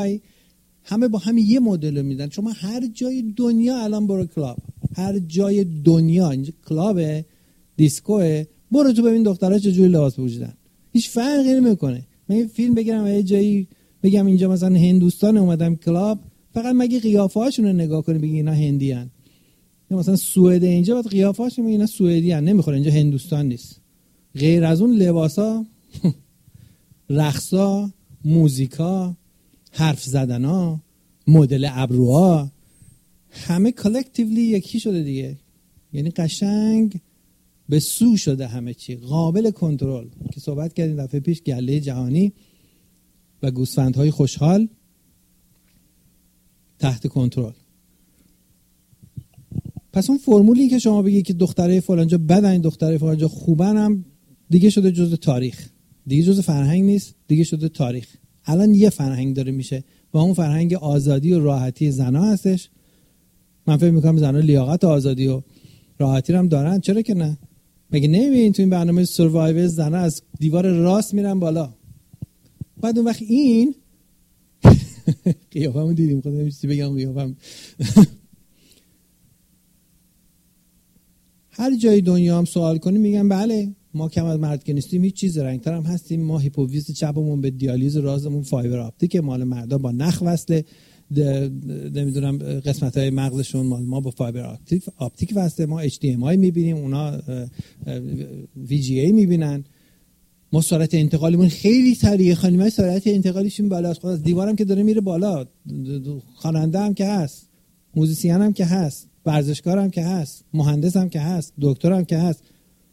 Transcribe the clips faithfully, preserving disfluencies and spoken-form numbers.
همه با هم یه مدل میدن. شما هر جای دنیا الان برو کلاب، هر جای دنیا اینجا کلابه، دیسکوه، برو تو ببین دخترها چجوری لباس پوشیدن، هیچ فرقی نمیکنه. من یه فیلم بگیرم یه جایی بگم اینجا مثلا هندوستان اومدم کلاب، فقط مگه قیافه هاشون رو نگاه کنی بگی اینا هندی ان، یا مثلا سوئد اینجا بعد قیافه هاشون اینا سوئدی ان، نمیخوره اینجا هندوستان نیست. غیر از اون لباسا، رقصا، موزیکا، حرف زدنا، مدل ابروها، همه کلکتیولی یکی شده دیگه. یعنی قشنگ به سو شده همه چی، قابل کنترل. که صحبت کردیم دفعه پیش گله جهانی و گوسفندهای خوشحال تحت کنترل. پس اون فرمولی که شما بگی که دختره فلانجا بدن دختره فلانجا خوبن هم دیگه شده جزء تاریخ، دیگه جزء فرهنگ نیست، دیگه شده تاریخ. الان یه فرهنگ داره میشه و اون فرهنگ آزادی و راحتی زنا هستش. من فکر میکنم زنا لیاقت آزادی و راحتی رو هم دارن، چرا که نه؟ مگه نمیبینین تو این برنامه سروایور زنا از دیوار راست میرن بالا؟ بعد اون وقت این قیافمو دیدیم، خودم چیزی بگم قیافم هر جای دنیا هم سوال کنی میگن بله ما کم از مرد که نیستیم، هیچ چیز رنگتر هم هستیم. ما هیپوفیز چپمون به دیالیز رازمون فایبر آپتیک، مال مردا با نخ وصله، نمیدونم قسمت های مغزشون مال ما با فایبر آپتیک آپتیک وصله. ما اچ دی ام آی میبینیم، اونا وی جی ای میبینن. ما سرعت انتقالیمون خیلی سریعه، خانم‌ها سرعت انتقالیشون بالاست. خود از دیوارم که داره میره بالا، خواننده هم که هست، موزیسین هم که هست، ورزشکار هم که هست، مهندس هم که هست، دکتر هم که هست.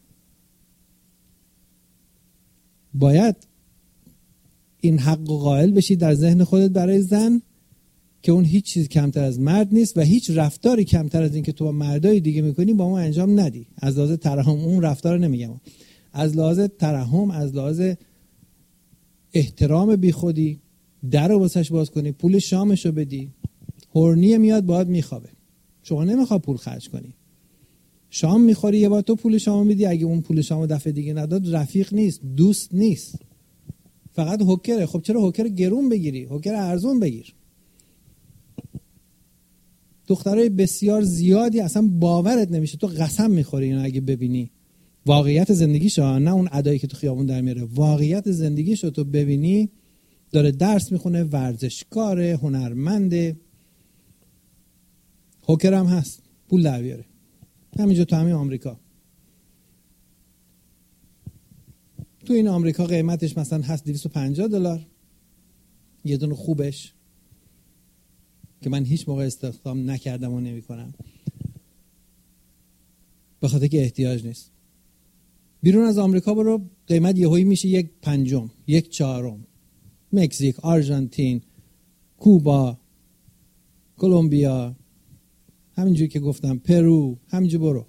باید این حق قائل بشی در ذهن خودت برای زن که اون هیچ چیز کمتر از مرد نیست و هیچ رفتاری کمتر از این که تو با مردای دیگه میکنی با ما انجام ندی. از لحاظ ترحم، اون رفتار رو نمیگم، از لحاظ ترحم، از لحاظ احترام بی خودی در رو واسش باز کنی، پول شامشو بدی. هورنیه میاد باید میخوابه، شما نمیخواد پول خرج کنی، شام میخوری یه بار تو پول شامو میدی، اگه اون پول شامو دفعه دیگه نداد رفیق نیست، دوست نیست، فقط هوکره. خب چرا هوکر گرون بگیری؟ هوکر ارزون بگیر. دخترای بسیار زیادی اصلا باورت نمیشه، تو قسم میخوری اینا اگه ببینی واقعیت زندگیشو، نه اون ادایی که تو خیابون در میاره، واقعیت زندگیشو تو ببینی، داره درس میخونه، ورزشکاره، هنرمنده، هوکر هم هست، پول در بیاره. همینجا تو همین آمریکا، تو این آمریکا قیمتش مثلا هست دویست و پنجاه دلار یه دونه خوبش، که من هیچ موقع استخدام نکردم و نمی کنم به خاطر که احتیاج نیست. بیرون از آمریکا برو قیمت یهویی میشه یک پنجم، یک چهارم. مکزیک، آرژانتین، کوبا، کلمبیا، همینجوری که گفتم، پرو، همینجوری برو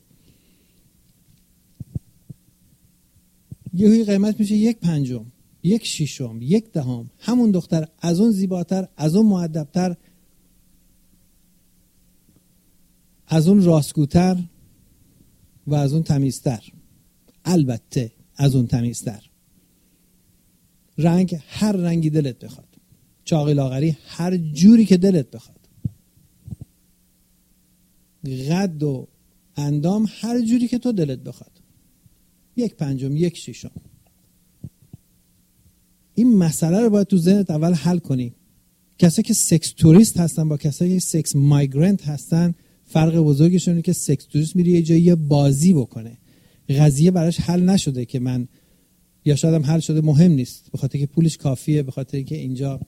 یهویی قیمت میشه یک پنجم، یک ششم، یک دهم. همون دختر از اون زیباتر، از اون مؤدبتر، از اون راستگوتر و از اون تمیزتر، البته از اون تمیزتر. رنگ هر رنگی دلت بخواد، چاقی لاغری هر جوری که دلت بخواد، قد و اندام هر جوری که تو دلت بخواد، یک پنجم، یک ششم. این مسئله رو باید تو ذهنت اول حل کنی. کسایی که سکس توریست هستن با کسایی که سکس مایگرنت هستن فرق بزرگشون اینه که سکس توریست میره یه جایی بازی بکنه، قضیه براش حل نشده که من، یا شاید هم حل شده مهم نیست، به خاطر که پولش کافیه، به خاطر که اینجا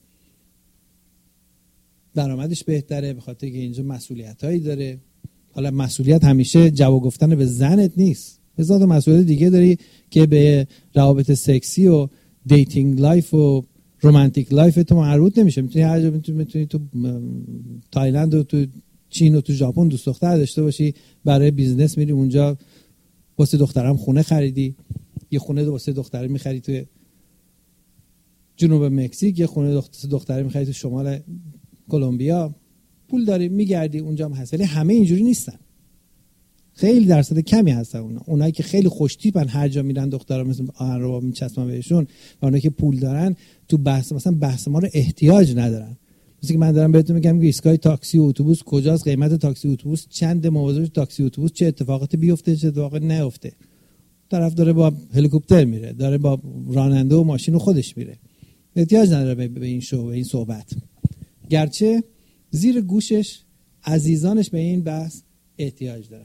درآمدش بهتره، به خاطر که اینجا مسئولیتایی داره. حالا مسئولیت همیشه جواب گفتن به زنت نیست، بذات مسئولیت دیگه داری که به روابط سکسی و دیتینگ لایف و رومانتیک لایف تو مربوط نمیشه. میتونی هر جا میتونی تو تایلند و تو چین و تو ژاپن دوست دختر داشته باشی، برای بیزنس میری اونجا، واسه دخترم خونه خریدی، یه خونه واسه دختره میخری تو جنوب مکزیک، یه خونه واسه دختره میخری تو شمال کلمبیا، پول داری میگردی اونجا هم هست. ولی همه اینجوری نیستن، خیلی درصد کمی هستن اونا. اونایی که خیلی خوش تیپن هر جا میرن دخترا مثل آهن رباب میچسبن بهشون، و اونایی که پول دارن تو بحث مثلا بحث ما رو احتیاج ندارن. مثل که من دارم بهتون میگم که ایستگاه تاکسی و اتوبوس کجاست، قیمت تاکسی و اتوبوس چند، مواظب تاکسی و اتوبوس چه اتفاقاتی بیفته چه اتفاقی نیفته. طرف داره با هلیکوپتر میره، داره با راننده و ماشین خودش میره، احتیاج نداره به این شو به این صحبت، گرچه زیر گوشش عزیزانش به این بحث احتیاج دارن.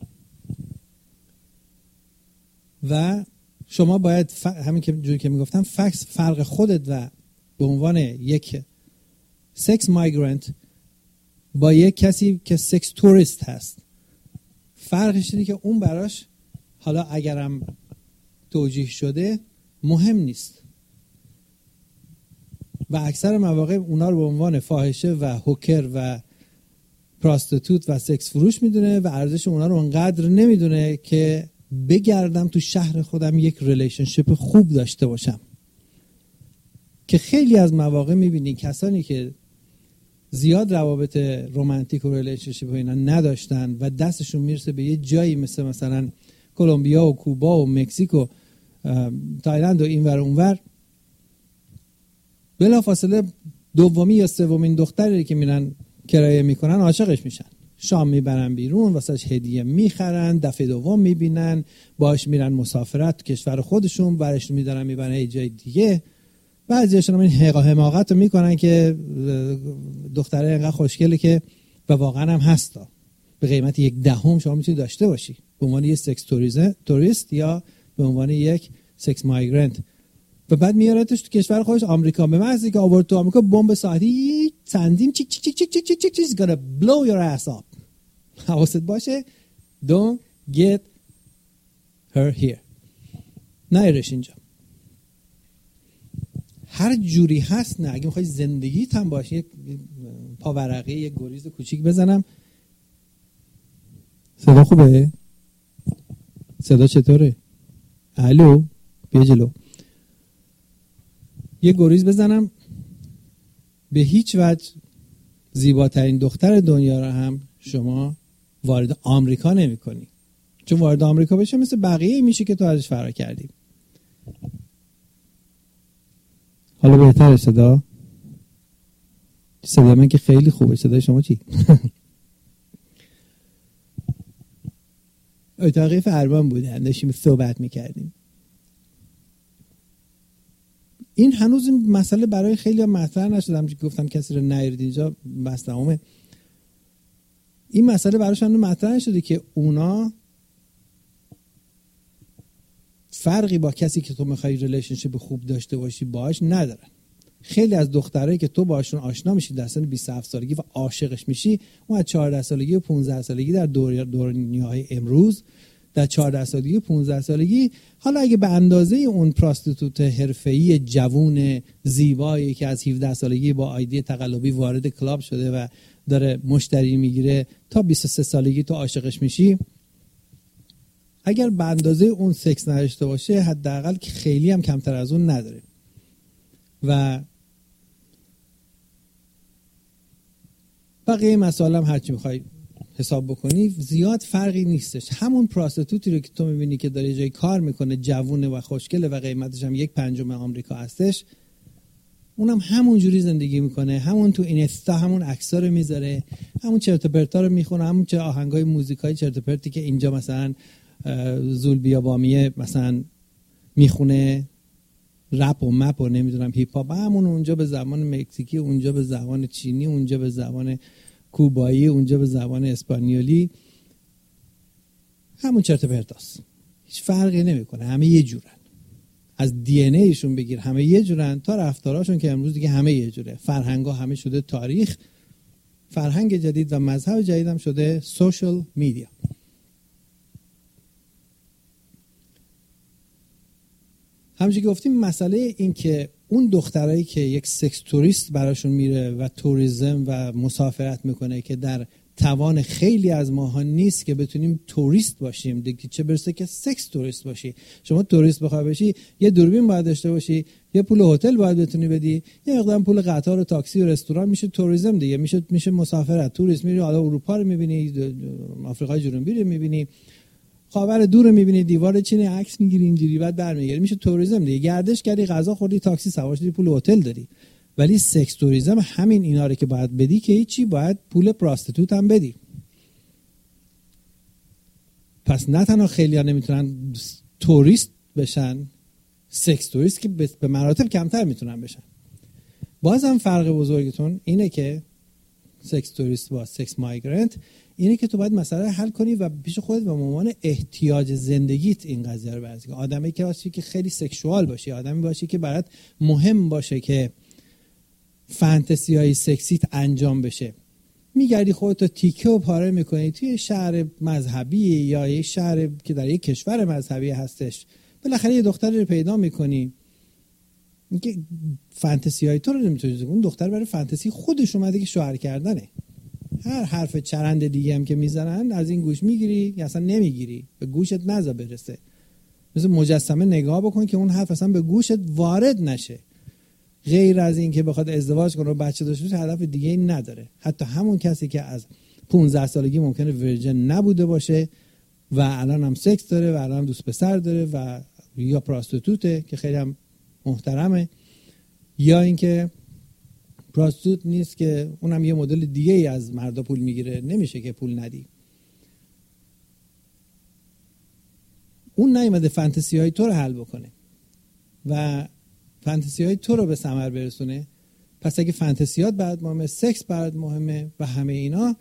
و شما باید ف... همین که جوری که میگفتم فکس فرق خودت و به عنوان یک سکس مایگرنت با یک کسی که سکس توریست هست، فرقش اینه که اون براش حالا اگرم توجیه شده مهم نیست و اکثر مواقع اونا رو به عنوان فاحشه و هوکر و پراستیتوت و سکس فروش میدونه و ارزش اونا رو انقدر نمیدونه که بگردم تو شهر خودم یک ریلیشنشیپ خوب داشته باشم. که خیلی از مواقع میبینی کسانی که زیاد روابط رمانتیک و ریلیشنشیپ و اینا نداشتن و دستشون میرسه به یه جایی مثل مثلا کلمبیا و کوبا و مکزیک و تایلند و اینور اونور، بلافاصله دومی یا سومین دختری که میرن کرایه میکنن عاشقش میشن، شام میبرن بیرون، واسش هدیه میخرن، دفعه دوم میبینن، باهاش میرن مسافرت تو کشور خودشون، برش میدارن میبرن یه جای دیگه. بعضیاشون این حماقت رو میکنن که دختره اینقدر خوشگله که و واقعا هم هستا، به قیمت یک دهم شما میتونی داشته باشی به عنوان یک سکس توریست یا به عنوان یک سکس مایگرنت، و بعد میارتش تو کشور خودش آمریکا. به محض اینکه آورد تو آمریکا بمب ساعتی چندیم چیک چیک چیک چیک چیک چیک چیک is gonna blow your ass up. حواست باشه don't get her here. نیارش اینجا. هر جوری هست نه، اگه میخوای زندگیت هم باشه یک پاورقی یک گریز کوچیک بزنم. صدا خوبه؟ صدا چطوره؟ الو بیا جلو. یه گریز بزنم. به هیچ وجه زیباترین دختر دنیا رو هم شما وارد آمریکا نمی کنی، چون وارد آمریکا بشه مثل بقیه میشه که تو ازش فرار کردی. حالا بهتره صدا؟ صدا من که خیلی خوبه، صدای شما چی؟ اتاقی فرمان بودن داشتیم صحبت میکردیم. این هنوز این مسئله برای خیلی ها مطرح نشده، همچون که گفتم کسی رو نیارید اینجا بس تمامه. این مسئله براشون مطرح نشده که اونا فرقی با کسی که تو میخوای ریلیشنشیپ خوب داشته باشی باهاش ندارن. خیلی از دخترایی که تو باشون آشنا میشی در سن بیست و هفت سالگی و عاشقش میشی، اون از چهارده سالگی و پانزده سالگی در دور دنیای امروز، در چهارده سالگی و پانزده سالگی، حالا اگه به اندازه اون پراستیتوت حرفه‌ای جوون زیبایی که از هفده سالگی با آیدی تقلبی وارد کلاب شده و داره مشتری میگیره تا بیست و سه سالگی تو عاشقش میشی، اگر به اندازه اون سکس نداشته باشه حداقل که خیلی هم کمتر از اون نداره. و بقیه مسائل هم هرچی میخوای حساب بکنی زیاد فرقی نیستش. همون پراستیتوتی رو که تو میبینی که داره جای کار میکنه، جوونه و خوشگله و قیمتش هم یک پنجم آمریکا هستش، اونم همون جوری زندگی میکنه، همون تو اینستا همون عکس‌ها رو میذاره، همون چرت و پرتا رو میخونه، همون چه آهنگای موزیکای چرت و پرتی که اینجا مثلا زول بیابامیه مثلا میخونه، رپ و مپ و نمیدونم هیپ هاپ، همون اونجا به زبان مکزیکی، اونجا به زبان چینی، اونجا به زبان کوبایی، اونجا به زبان اسپانیولی، همون چرت و پرتاست. هیچ فرقی نمیکنه، همه یه جورن. از دی ان ایشون بگیر همه یه جورن تا رفتاراشون که امروز دیگه همه یه جوره. فرهنگا همه شده تاریخ، فرهنگ جدید و مذهب جدید هم شده سوشال میدیا. همونجوری که گفتیم مسئله این که اون دخترایی که یک سکس توریست براشون میره و توریسم و مسافرت میکنه که در توان خیلی از ماها نیست که بتونیم توریست باشیم، دیگه چه برسه که سکس توریست باشی. شما توریست بخوای باشی یه دوربین باید داشته باشی، یه پول هتل باید بتونی بدی، یه مقدار پول قطار و تاکسی و رستوران، میشه توریسم دیگه، میشه میشه مسافرت. توریست میری حالا اروپا رو میبینی، آفریقای جنوبی رو میبینی، خاور دور رو میبینی، دیوار چین عکس میگیری اینجوری بعد برمیگردی، میشه توریسم دیگه. گردش کردی، غذا خوردی، تاکسی سوار شدی، پول هتل داری. ولی سکس توریسم همین اینا رو که باید بدی که هیچی، باید پول پراستیتوت هم بدی. پس نه تنها خیلی ها نمیتونن توریست بشن، سکس توریست که به مراتب کمتر میتونن بشن. باز هم فرق بزرگتون اینه که سکس توریست با سکس مایگرنت اینه که تو باید مسئله حل کنی و پیش خودت به عنوان احتیاج زندگیت این قضیه رو بررسی کنی. آدمی که باشی که خیلی سکشوال باشی، آدمی باشی که برات مهم باشه که فانتزی های سکسیت انجام بشه، میگردی خودتو تیکه و پاره میکنی توی شهر مذهبی یا یه شهر که در یک کشور مذهبی هستش، بالاخره یه دختری رو پیدا میکنی که فانتزی های تو رو نمیتونی، اون دختر برای فانتزی خودش اومده که شوهر کردنه. هر حرف چرند دیگه هم که میزنن از این گوش میگیری یا اصلا نمیگیری، به گوشت نذار برسه. مثل مجسمه نگاه بکن که اون حرف اصلا به گوشت وارد نشه. غیر از این که بخواد ازدواج کنه و بچه داشته باشه هدف دیگه ای نداره. حتی همون کسی که از پانزده سالگی ممکنه ورجن نبوده باشه و الان هم سکس داره و الان هم دوست پسر داره و یا پراستیتوته که خیلی هم محترمه، یا اینکه پراستیتوت نیست که اونم یه مدل دیگه ای از مردا پول میگیره، نمیشه که پول ندی. اون نیومده فانتزی های تو رو حل بکنه و فانتزی های تو رو به ثمر برسونه. پس اگه فانتزیات برات مهمه، سکس برات مهمه و همه اینا،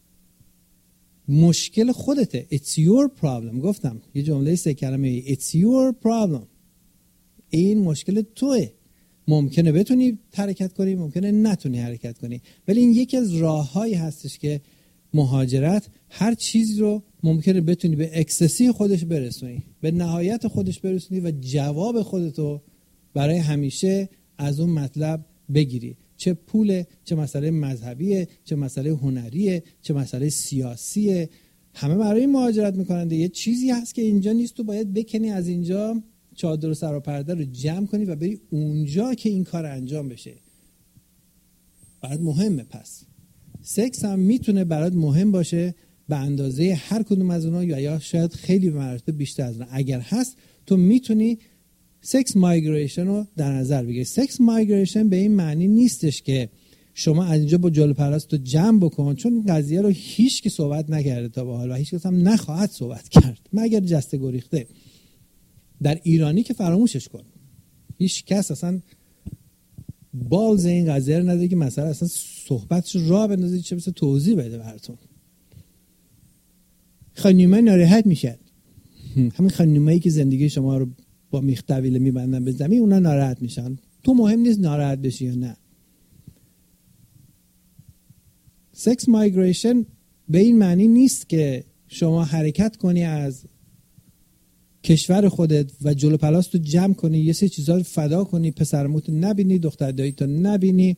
مشکل خودته. It's your problem. گفتم یه جمله سه کلمه It's your problem. این مشکل توه. ممکنه بتونی حرکت کنی، ممکنه نتونی حرکت کنی، ولی این یکی از راههایی هستش که مهاجرت هر چیزی رو ممکنه بتونی به اکسسی خودش برسونی، به نهایت خودش برسونی و جواب خودتو برای همیشه از اون مطلب بگیری. چه پوله، چه مسئله مذهبیه، چه مسئله هنریه، چه مسئله سیاسیه، همه برای مهاجرت میکننده. یه چیزی هست که اینجا نیست، تو باید بکنی از اینجا چادر و سر و پرده رو جمع کنی و بری اونجا که این کار انجام بشه. برات مهمه. پس سکس هم میتونه برات مهم باشه به اندازه هر کدوم از اونها یا یا شاید خیلی به مراتب بیشتر از اونها. اگر هست تو میتونی سکس مایگریشن رو در نظر بگیری. سکس مایگریشن به این معنی نیستش که شما از اینجا با جلو پرست رو جمع بکن، چون این قضیه رو هیچ کی صحبت نکرده تا به حال و هیچ کس هم نخواهد صحبت کرد مگر جسته گریخته. در ایرانی که فراموشش کن، هیچ کس اصلا بالز این قضیه رو نداره که مثلا اصلا صحبتش راه بندازه، چه مثلا توضیح بده براتون. خانومه ناراحت میشن، همین خانومایی که زندگی شما رو با میخ طویله میبندن به زمین، اونا ناراحت میشن. تو مهم نیست ناراحت بشی یا نه. سکس مایگریشن به این معنی نیست که شما حرکت کنی از کشور خودت و جلو پلاستو جمع کنی، یه سری چیزا رو فدا کنی، پسرموت نبینی، دختر داییتو نبینی،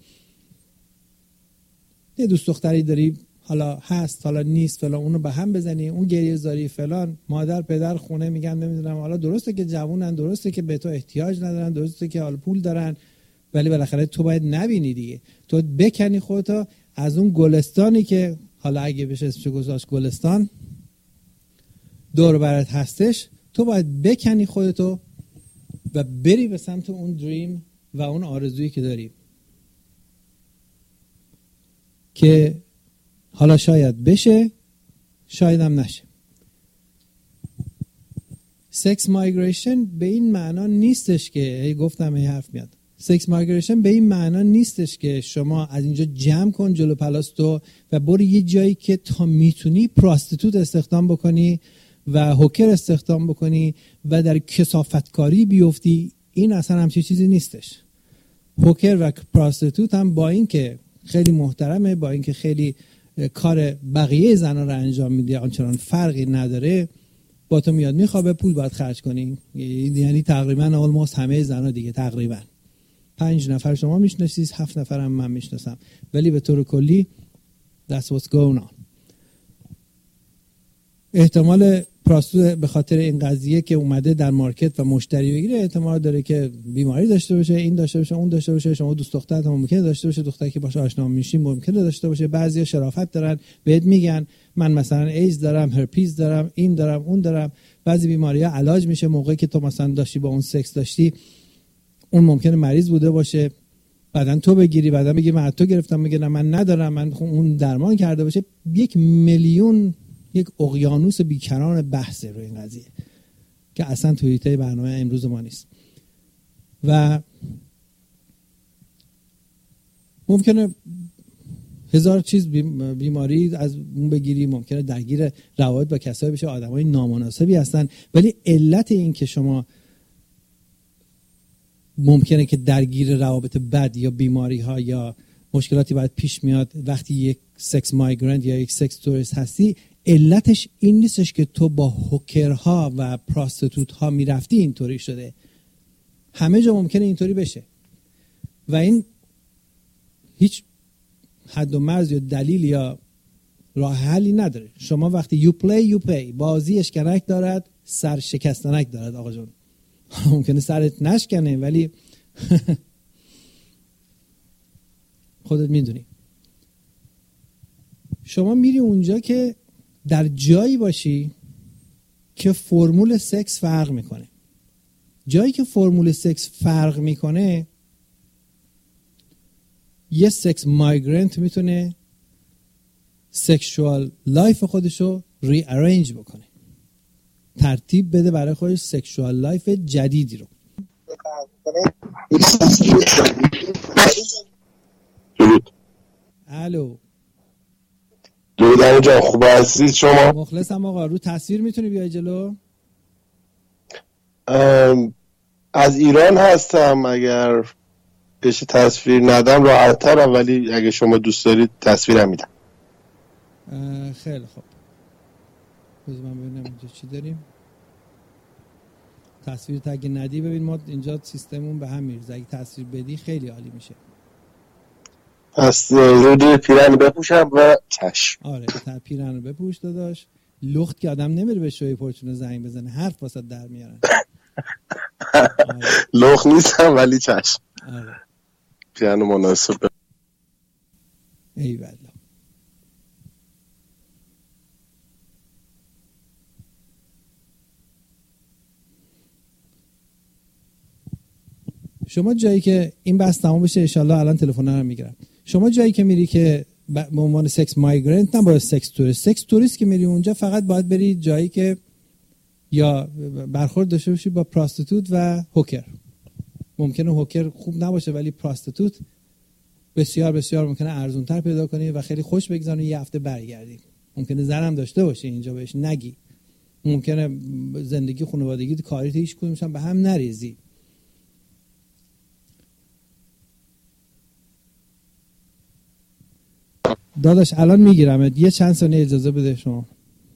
یه دوست دختری داری حالا هست حالا نیست فلان، اونو به هم بزنی، اون گریه زاری فلان، مادر پدر خونه میگن نمیدونم حالا درسته که جوونن، درسته که به تو احتیاج ندارن، درسته که حالا پول دارن، ولی بالاخره تو باید نبینی دیگه. تو بکنی خودتو از اون گلستانی که حالا اگه بشه اسمش گذاشت گلستان دور برات هستش، تو باید بکنی خودتو و بری به سمت اون دریم و اون آرزویی که داری که حالا شاید بشه شاید هم نشه. سکس مایگریشن به این معنا نیستش که هی گفتم هی حرف میاد. سکس مایگریشن به این معنا نیستش که شما از اینجا جمع کن جلو پلاستو و برو یه جایی که تا میتونی پراستیتوت استخدام بکنی و هوکر استخدام بکنی و در کثافتکاری بیفتی. این اصلا همچین چیزی نیستش. هوکر و پراستیتوت هم با این که خیلی محترمه، با این که خیلی کار بقیه زنان رو انجام میده، آنچنان فرقی نداره، با تو میاد میخوابه، پول باید خرج کنی. یعنی تقریبا آلموست همه زنان دیگه، تقریبا پنج نفر شما میشناسید، هفت نفر هم من میشناسم، ولی به طور کلی that's what's going on. احتمال پراستیتوت به خاطر این قضیه که اومده در مارکت و مشتری بگیره احتمال داره که بیماری داشته باشه، این داشته باشه، اون داشته باشه. شما دوست دخترت هم ممکنه داشته باشه، دختری که باشه آشنا میشین ممکنه داشته باشه. بعضیا شرافت دارن بهت میگن من مثلا ایدز دارم، هرپیز دارم، این دارم، اون دارم. بعضی بیماری‌ها علاج میشه موقعی که تو مثلا داشتی با اون سکس داشتی، اون ممکنه مریض بوده باشه بعدن تو بگیری، بعدن بگی من از تو گرفتم، میگه نه من ندارم، من اون درمان کرده باشه. یک میلیون، یک اقیانوس بیکران بحثه روی این قضیه که اصلا توی حیطه برنامه امروز ما نیست. و ممکنه هزار چیز بیماری از اون بگیری، ممکنه درگیر روابط با کسایی بشه، آدمای نامناسبی هستن، ولی علت این که شما ممکنه که درگیر روابط بد یا بیماری ها یا مشکلاتی باید پیش میاد وقتی یک سکس مایگرنت یا یک سکس توریست هستی، علتش این نیستش که تو با هوکرها و پراستیتوت ها میرفتی اینطوری شده. همه جا ممکنه اینطوری بشه و این هیچ حد و مرز یا دلیل یا راه حلی نداره. شما وقتی یو پلی یو پی، بازی اشکنک دارد سر شکستنک دارد آقا جون. ممکنه سرت نشکنه ولی خودت میدونی. شما میری اونجا که در جایی باشی که فرمول سکس فرق میکنه. جایی که فرمول سکس فرق میکنه، یه سکس مایگرنت میتونه سکشوال لایف خودشو ری ارنج بکنه، ترتیب بده برای خودش سکشوال لایف جدیدی رو. الو درود جان، خوب هستید شما؟ مخلصم آقا. رو تصویر میتونی بیای جلو؟ از ایران هستم، اگر بشه تصویر ندم راحت ترم، ولی اگه شما دوست دارید تصویرم میدم. خیلی خوب، بذار من ببینم اینجا چی داریم. تصویر اگه ندی، ببین ما اینجا سیستممون به هم میرزه، اگه تصویر بدی خیلی عالی میشه. پس رودی پیرن بپوشم و چشم. آره تا پیرن رو بپوش داداش. لخت که آدم نمیره به شوی پرچونه زنگ بزنه، حرف واسه در میارن. آره. لخت نیستم ولی چشم. آره پیرن مناسب. ای والله. شما جایی که این بحث تمام بشه ان شاءالله الان تلفن رو میگیرم. شما جایی که میری که به عنوان سکس مایگرنت، نه با سکس توریست، سکس توریست که میری اونجا فقط باید بری جایی که یا برخورد داشته باشی با پراستیتوت و هوکر. ممکنه هوکر خوب نباشه ولی پراستیتوت بسیار بسیار ممکنه ارزان‌تر پیدا کنی و خیلی خوش بگذرونی، یه هفته برگردی. ممکنه زنم داشته باشی اینجا بهش نگی. ممکنه زندگی خانوادگی کاریت هیچ کدومش هم به هم نریزی. داداش الان میگیرم، یه چند ثانیه اجازه بده. شما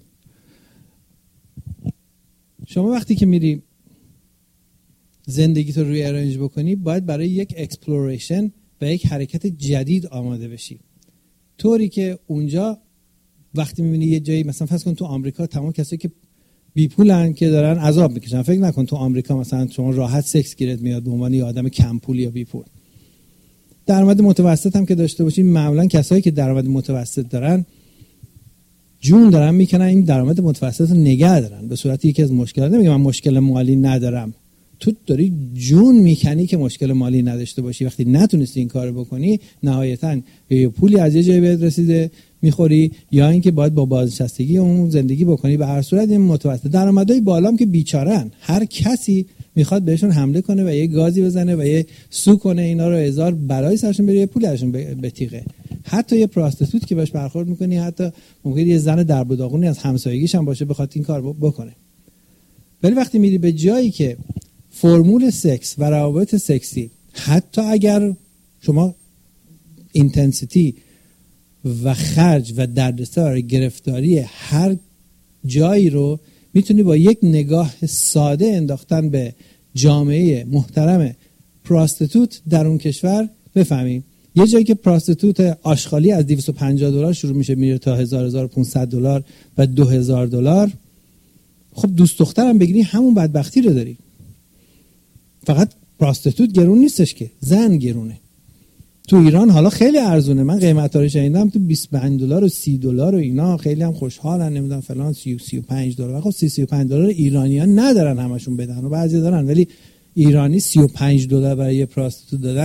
شما وقتی که میری زندگی تو روی ارنج بکنی، باید برای یک اکسپلوریشن و یک حرکت جدید آماده بشی، طوری که اونجا وقتی میبینی یه جایی، مثلا فرض کن تو آمریکا تمام کسایی که بی پولن که دارن عذاب میکشن، فکر نکن تو آمریکا مثلا شما راحت سکس گیرت میاد به عنوان یه آدم کم پول یا بی پول. درآمد متوسط هم که داشته باشی، معمولا کسایی که درآمد متوسط دارن جون دارن میکنن این درآمد متوسط رو نگه دارن. به صورت یکی از مشکلات، نمیگم من مشکل مالی ندارم، تو داری جون میکنی که مشکل مالی نداشته باشی. وقتی نتونستی این کارو بکنی، نهایتاً یا پولی از یه جایی بهت رسیده میخوری، یا اینکه باید با بازنشستگی اون زندگی بکنی. به هر صورت این متوسط درآمدهای بالام که بیچارن، هر کسی میخواد بهشون حمله کنه و یه گازی بزنه و یه سو کنه اینا رو هزار برای سرشون بره، یه پولی ازشون بتیغه. حتی یه پراستیتوت که باش برخورد میکنی، حتی ممکنه یه زن درب و داغونی از همسایگیش هم باشه بخواد این کار بکنه. ولی وقتی میری به جایی که فرمول سکس و روابط سکسی، حتی اگر شما اینتنسیتی و خرج و دردسر گرفتاری هر جایی رو میتونی با یک نگاه ساده انداختن به جامعه محترم پراستیتوت در اون کشور بفهمیم. یه جایی که پراستیتوت آشغالی از دویست و پنجاه دلار شروع میشه میره تا هزار هزار و پانصد دلار و دو هزار دلار، خب دوست دخترم بگیری همون بدبختی رو داری. فقط پراستیتوت گرون نیستش که، زن گرونه. تو ایران حالا خیلی ارزونه، من قیمتا رو شنیدم تو بیست و پنج دلار و سی دلار و اینا، خیلی هم خوشحالن، نمیدونم فلان سی و سی و پنج دلار. خب سی سی و پنج دلار ایرانیان ندارن همشون بدن و بعضی دارن، ولی ایرانی سی و پنج دلار برای یه پراستیتوت دادن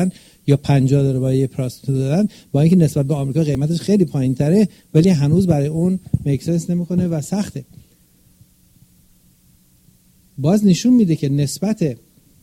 یا پنجاه دلار برای یه پراستیتوت دادن، با اینکه نسبت به آمریکا قیمتش خیلی پایین‌تره، ولی هنوز برای اون میک سنس نمیکنه و سخته. باز نشون میده که نسبت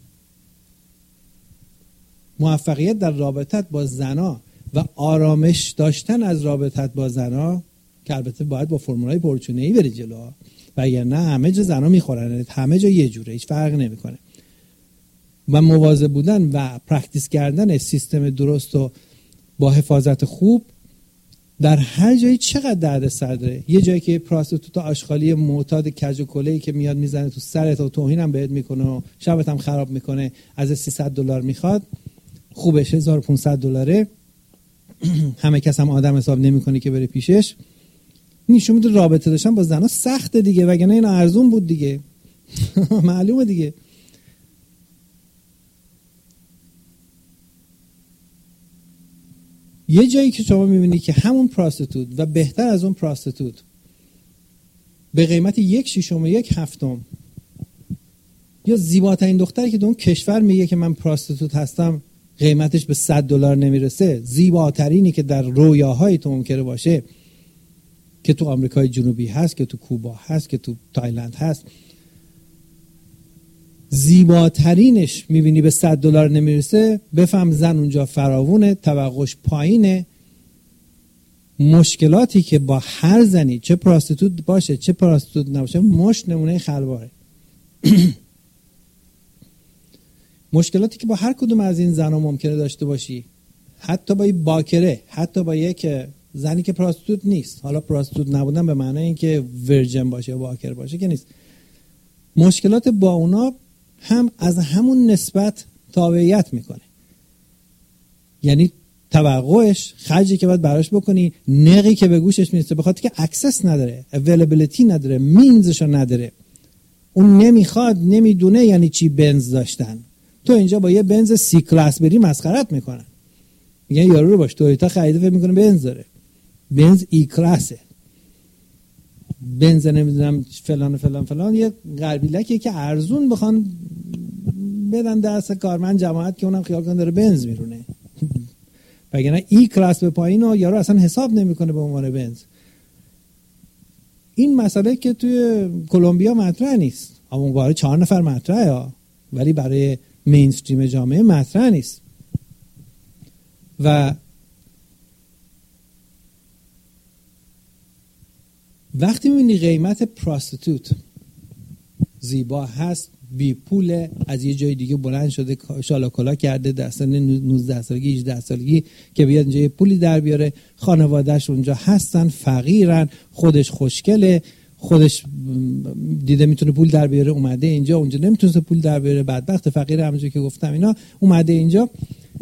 موفقیت در رابطت با زنا و آرامش داشتن از رابطت با زنا، که البته باید با فرمولای پرچونه‌ای بری جلو، وگرنه همه جا زنا میخورن، همه جا یه جوره، هیچ فرق نمیکنه. و مواظب بودن و پرکتیس کردن سیستم درست و با حفاظت خوب در هر جایی چقدر دردسر داره. یه جایی که پراستیتوت آشغالی معتاد کج و کله‌ای که میاد میزنه تو سرت و توهین هم بهت میکنه و شبت هم خراب میکنه، از سیصد دلار میخواد، خوبش هزار و پانصد دلاره، همه کس هم آدم حساب نمیکنه که بره پیشش. نشون میده رابطه داشتن با زنا سخته دیگه، وگرنه این ارزون بود دیگه. معلومه دیگه. یه جایی که شما میبینی که همون پراستیتوت و بهتر از اون پراستیتوت به قیمت یک شیشم و یک هفتم، یا زیباترین دختری که در اون کشور میگه که من پراستیتوت هستم قیمتش به صد دلار نمیرسه، زیباترینی که در رویاهای تو ممکنه باشه، که تو آمریکای جنوبی هست، که تو کوبا هست، که تو تایلند هست، زیباترینش میبینی به صد دلار نمیرسه، بفهم زن اونجا فراوونه، توقعش پایینه. مشکلاتی که با هر زنی، چه پراستیتوت باشه چه پراستیتوت نباشه، مشت نمونه خلواره. مشکلاتی که با هر کدوم از این زنها ممکنه داشته باشی، حتی با یک باکره، حتی با یک زنی که پراستیتوت نیست، حالا پراستیتوت نبودن به معنی اینکه ورجن باشه یا باکر باشه که نیست، مشکلات با اونا هم از همون نسبت تابعیت میکنه. یعنی توقعش، خرجی که باید براش بکنی، نقی که به گوشش میرسه، به خاطر که اکسس نداره، اویلیبیلیتی نداره، مینزشو نداره، اون نمیخواد، نمیدونه یعنی چی بنز داشتن. تو اینجا با یه بنز سی کلاس بری مسخرت میکنن، میگن یارو رو باش تویوتا خریده فکر میکنه بنز داره، بنز ای کلاسه، بنز نمیدونم فلان فلان فلان، یه غربیلکیه که ارزون بخوان بدن دست کارمند جماعت که اونم خیال کنه داره بنز میرونه. وگرنه ای کلاس به پایین و یارو اصلا حساب نمیکنه به عنوان بنز. این مسئله که توی کلمبیا مطرح نیست، اما برای چهار نفر مطرحه ها، ولی برای مینستریم جامعه مطرح نیست. و وقتی میبینی قیمت پراستیتوت زیبا هست، بی پول، از یه جای دیگه بلند شده شالاکولا کرده در سن نوزده سالگی هجده سالگی که بیاد اینجا یه پولی در بیاره، خانوادهش اونجا هستن، فقیرن، خودش خوشگله، خودش دیده میتونه پول در بیاره، اومده اینجا، اونجا نمیتونه پول در بیاره، بدبخت فقیر، همونجوری که گفتم اینا، اومده اینجا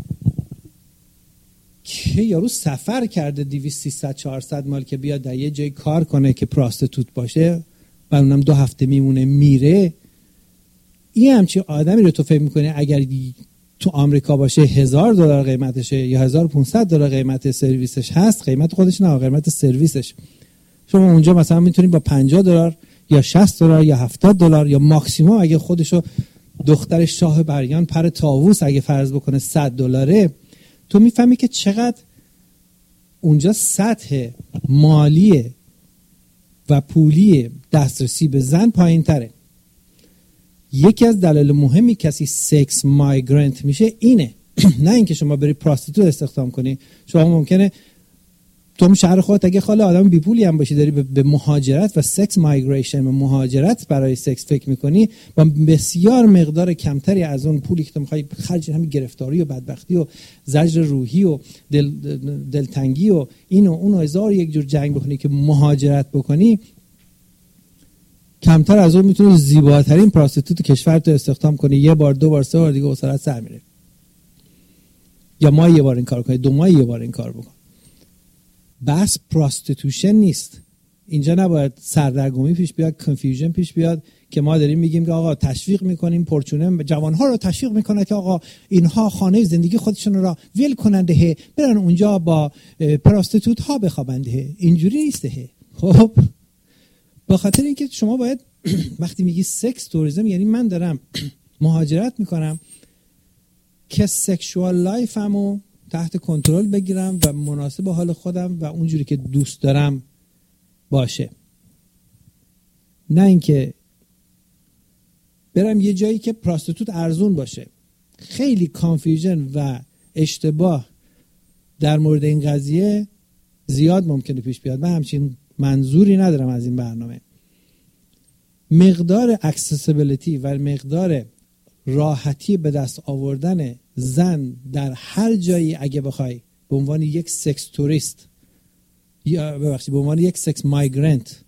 که یارو سفر کرده دویست سیصد چهارصد مایل که بیاد در یه جای کار کنه که پراستیتوت باشه و اونم دو هفته میمونه میره. این همچین آدمی رو تو فکر میکنی اگر تو آمریکا باشه هزار دلار قیمتشه یا هزار و پانصد دلار قیمت سرویسش هست، قیمت خودش نه، قیمت سرویسش، شما اونجا مثلا میتونید با پنجاه دلار یا شصت دلار یا هفتاد دلار یا ماکسیموم اگه خودشو دختر شاه بریان پر طاووس اگه فرض بکنه صد دلاره، تو میفهمی که چقدر اونجا سطح مالی و پولی دسترسی به زن پایین تره. یکی از دلایل مهمی کسی سکس مایگرنت میشه اینه. نه اینکه شما بری پراستیتوت استخدام کنی. شما ممکنه تو شهر خودت اگه خاله آدم بی پولی هم باشی داری به مهاجرت و سکس مایگریشن و مهاجرت برای سکس فکر میکنی، با بسیار مقدار کمتری از اون پولی که تو میخوای خرج همین گرفتاری و بدبختی و زجر روحی و دل دلتنگی و این و اون و هزار یک جور جنگ بکنی که مهاجرت بکنی، کمتر از اون میتونی زیباترین پراستیتوت کشور تو استخدام کنی، یه بار دو بار سه بار دیگه حوصله‌ات سر میره. یا ما یه بار این کار کنی، دو ماه یه بار این کار بکن. بس پراستیتوشن نیست. اینجا نباید سردرگمی پیش بیاد، کنفیوژن پیش بیاد که ما داریم میگیم که آقا تشویق میکنیم، پرچونه جوانها رو تشویق میکنه که آقا اینها خانه زندگی خودشون را ول کننده، برن اونجا با پراستیتوت ها بخوابنده. اینجوری نیسته. خب به خاطر اینکه شما باید وقتی میگی سکس توریسم، یعنی من دارم مهاجرت میکنم که سکشوال لایفمو تحت کنترل بگیرم و مناسب حال خودم و اونجوری که دوست دارم باشه، نه اینکه برم یه جایی که پراستیتوت ارزون باشه. خیلی کانفیوژن و اشتباه در مورد این قضیه زیاد ممکنه پیش بیاد. من همچین منظوری ندارم از این برنامه. مقدار اکسسیبیلیتی و مقدار راحتی به دست آوردن زن در هر جایی اگه بخوای به عنوان یک سکس توریست یا ببخشید به عنوان یک سکس مایگرنت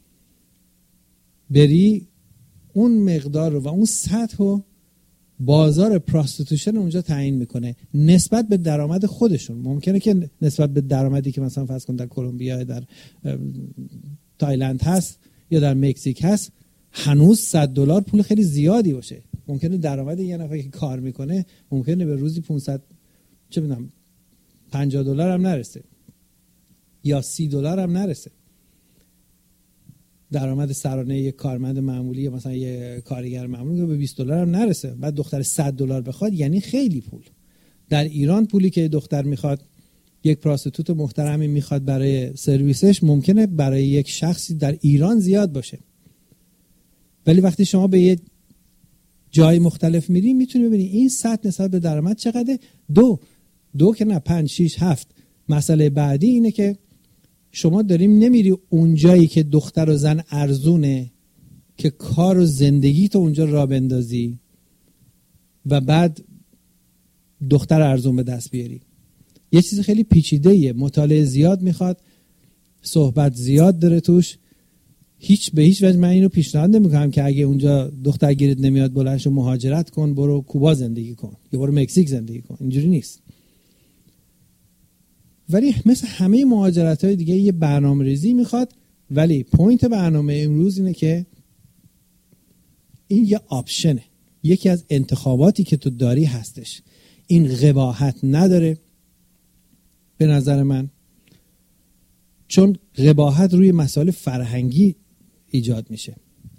بری، اون مقدار و اون سطح رو بازار پراستیتوشن اونجا تعیین میکنه نسبت به درآمد خودشون. ممکنه که نسبت به درآمدی که مثلا فرض کن در کلمبیا، در تایلند هست یا در مکزیک هست، هنوز صد دلار پول خیلی زیادی باشه. ممکنه درآمد یه نفر که کار میکنه ممکنه به روزی پانصد چه میدونم پنجاه دلار هم نرسه یا سی دلار هم نرسه. درآمد سرانه یک کارمند معمولی مثلا یک کارگر معمولی به بیست دلار هم نرسه. بعد دختر صد دلار بخواد یعنی خیلی پول. در ایران پولی که دختر میخواد، یک پراستیتوت محترمی میخواد برای سرویسش، ممکنه برای یک شخصی در ایران زیاد باشه، ولی وقتی شما به یه جای مختلف میری میتونی ببینی این سطح نسبت به درآمد چقدره. دو دو که نه پنج شیش هفت. مسئله بعدی اینه که شما داریم نمیری اون جایی که دختر و زن ارزونه که کار و زندگی تو اونجا را بندازی و بعد دختر ارزون به دست بیاری. یه چیز خیلی پیچیده‌ایه، مطالعه زیاد میخواد، صحبت زیاد داره توش. هیچ به هیچ وجه من اینو پیشنهاد نمیکنم که اگه اونجا دختر گیرت نمیاد بلند شو مهاجرت کن، برو کوبا زندگی کن یا برو مکزیک زندگی کن. اینجوری نیست. ولی مثل همه مهاجرت‌های دیگه یه برنامه‌ریزی میخواد. ولی پوینت برنامه امروز اینه که این یه آپشنه، یکی از انتخاباتی که تو داری هستش. این قباحت نداره به نظر من، چون قباحت روی مسائل فرهنگی ایجاد میشه.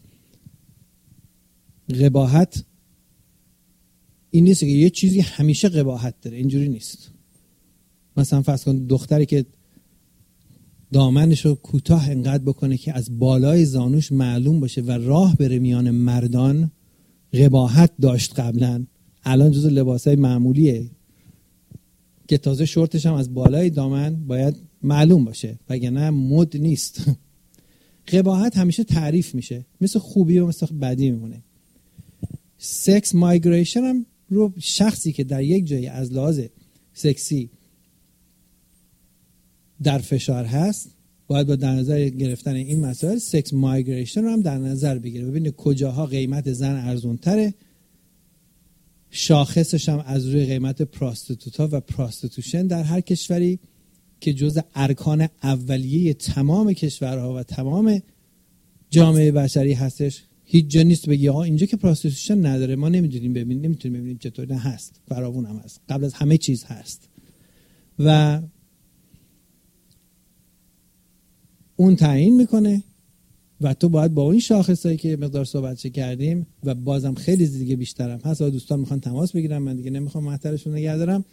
قباحت این نیست که یه چیزی همیشه قباحت داره، اینجوری نیست. مثلا فرض کن دختری که دامنش رو کوتاه انقدر بکنه که از بالای زانوش معلوم باشه و راه بره میان مردان، قباحت داشت قبلا، الان جزو لباسای معمولیه که تازه شورتش هم از بالای دامن باید معلوم باشه وگرنه مد نیست. قباحت همیشه تعریف میشه، مثل خوبی و مثل بدی میمونه. سکس مایگریشن هم رو شخصی که در یک جایی از لحاظ سکسی در فشار هست باید با در نظر گرفتن این مسائل سکس مایگریشن رو هم در نظر بگیره، ببینه کجاها قیمت زن ارزون تره، شاخصش هم از روی قیمت پراستیتوتا و پراستیتوشن در هر کشوری که جزء ارکان اولیه تمام کشورها و تمام جامعه بشری هستش. هیچ جا نیست بگی آقا اینجا که پراستیتوشن نداره ما نمیدونیم ببینیم، نمیتونیم ببینیم چطور. نه، هست، فراوون هم هست، قبل از همه چیز هست و اون تعیین میکنه و تو باید با این شاخصایی که مقدار صحبتش کردیم و بازم خیلی دیگه بیشترم هست و دوستان میخوان تماس بگیرم، من دیگه نمیخوام محترشون نگه دارم،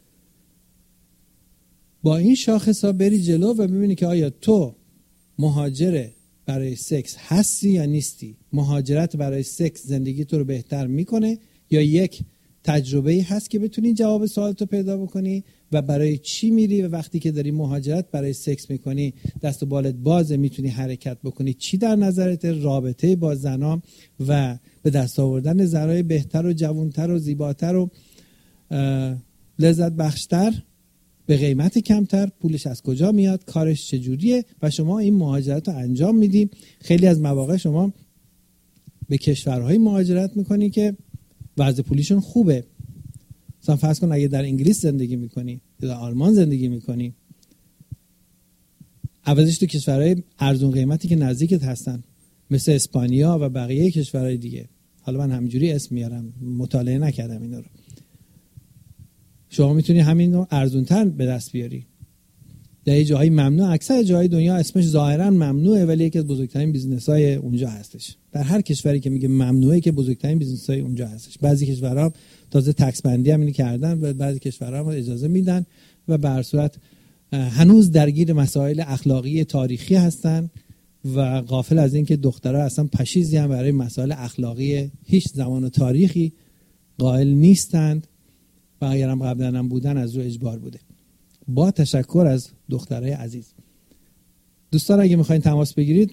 با این شاخصا بری جلو و ببینی که آیا تو مهاجر برای سکس هستی یا نیستی. مهاجرت برای سکس زندگی تو رو بهتر میکنه یا یک تجربه‌ای هست که بتونی جواب سوالتو پیدا بکنی و برای چی میری و وقتی که داری مهاجرت برای سکس میکنی دست و بالت بازه، میتونی حرکت بکنی. چی در نظرت رابطه با زنام و به دست آوردن زنای بهتر و جوانتر و زیباتر و لذت بخشتر به قیمت کمتر، پولش از کجا میاد، کارش چجوریه و شما این مهاجرت رو انجام میدی. خیلی از مواقع شما به کشورهای مهاجرت میکنی که وضع پولیشون خوبه. مثلا فرض کن اگه در انگلیس زندگی میکنی یا در آلمان زندگی میکنی، عوضش تو کشورهای ارزون قیمتی که نزدیکت هستن مثل اسپانیا و بقیه کشورهای دیگه، حالا من همینجوری اسم میارم، مطالعه نکردم اینا رو، شما میتونی همین رو ارزونتر به دست بیاری. در جاهای ممنوع، اکثر جاهای دنیا اسمش ظاهرا ممنوعه ولی یکی از بزرگترین بیزنس‌های اونجا هستش. در هر کشوری که میگه ممنوعه که بزرگترین بیزنس‌های اونجا هستش. بعضی کشورها تازه تکس بندی هم اینو کردن و بعضی کشورها هم اجازه میدن و به هر صورت هنوز درگیر مسائل اخلاقی تاریخی هستن و غافل از این که دخترها اصلا پشیزی هم برای مسائل اخلاقی هیچ زمان و تاریخی قائل نیستند و اگرم قبلا هم بودن از رو اجبار بوده. با تشکر از دخترای عزیز. دوستان اگه میخواین تماس بگیرید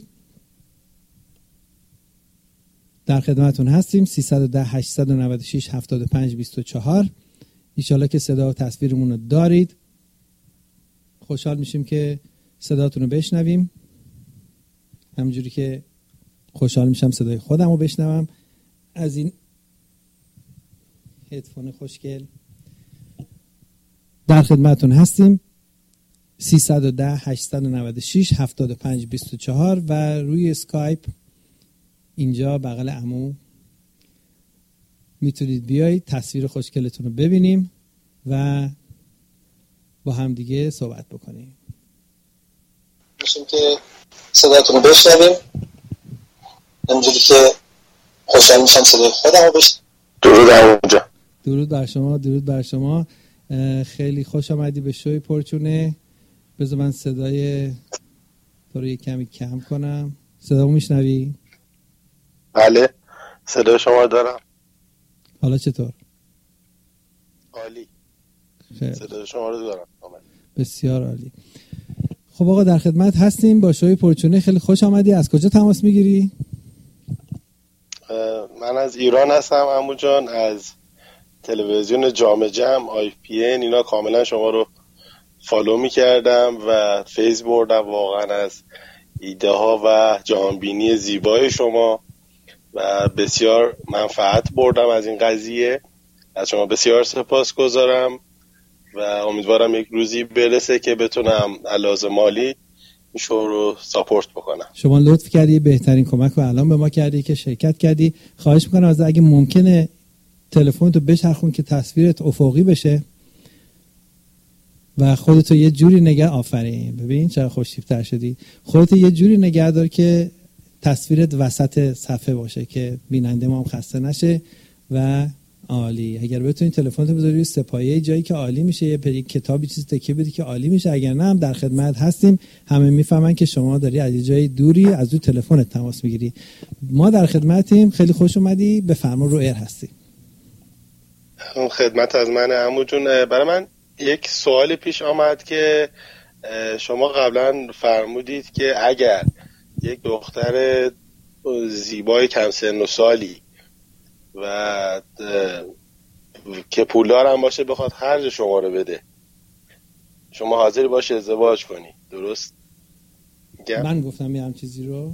در خدمتون هستیم. سیصد و ده هشتصد و نود و شش هفتاد و پنج بیست و چهار. ایشالا که صدا و تصویرمون رو دارید. خوشحال میشیم که صداتون رو بشنویم، همونجوری که خوشحال میشم صدای خودم رو بشنوم از این هدفون خوشگل. در خدمتون هستیم. سیصد و ده هشتصد و نود و شش هفتاد و پنج بیست و چهار و روی اسکایپ اینجا بغل عمو میتونید بیایید تصویر خوشگلتون رو ببینیم و با هم دیگه صحبت بکنیم. میشیم که صداتون رو بشنویم، همونجوری که خوشحال میشم صدای خودم رو بشنویم. درود اونجا. درود بر شما، درود بر شما. خیلی خوش آمدی به شوی پرچونه. بذار من صدای تو رو یک کمی کم کنم. صدامو میشنوی؟ بله صدای شما دارم. حالا چطور؟ عالی. خیلی. صدای شما رو دارم. بسیار عالی. خب آقا در خدمت هستیم با شوی پرچونه. خیلی خوش آمدی. از کجا تماس میگیری؟ من از ایران هستم عمو جان، از تلویزیون جام جم، آی پی ان، اینا کاملا شما رو فالو میکردم و فیض بردم واقعا از ایده ها و جهانبینی زیبای شما و بسیار منفعت بردم از این قضیه. از شما بسیار سپاسگزارم و امیدوارم یک روزی برسه که بتونم علاوه مالی این شو رو ساپورت بکنم. شما لطف کردی، بهترین کمک رو الان به ما کردی که شرکت کردی. خواهش میکنم از اگه ممکنه تلفن تو بچرخون که تصویرت افقی بشه و خودتو یه جوری نگه آفرین. ببین چقدر خوش‌تیپ‌تر شدی. خودتو یه جوری نگه دار که تصویرت وسط صفحه باشه که بیننده ما هم خسته نشه و عالی. اگر بتونی تلفنتو بذاری روی سپایه جایی که عالی میشه، یه پری کتابی چیز تکیه بدی که عالی میشه. اگر نه هم در خدمت هستیم. همه میفهمن که شما داری از جای دوری از روی تلفنت تماس میگیری. ما در خدمتیم. خیلی خوش اومدی. بفرما رو ایر هستی. خدمت از من عمو جون. برای من یک سوال پیش آمد که شما قبلا فرمودید که اگر یک دختر زیبای کم سن و سالی و که پولدار هم باشه بخواد خرج شما رو بده، شما حاضری باشه ازدواج کنی، درست؟ گم؟ من گفتم یه هم چیزی رو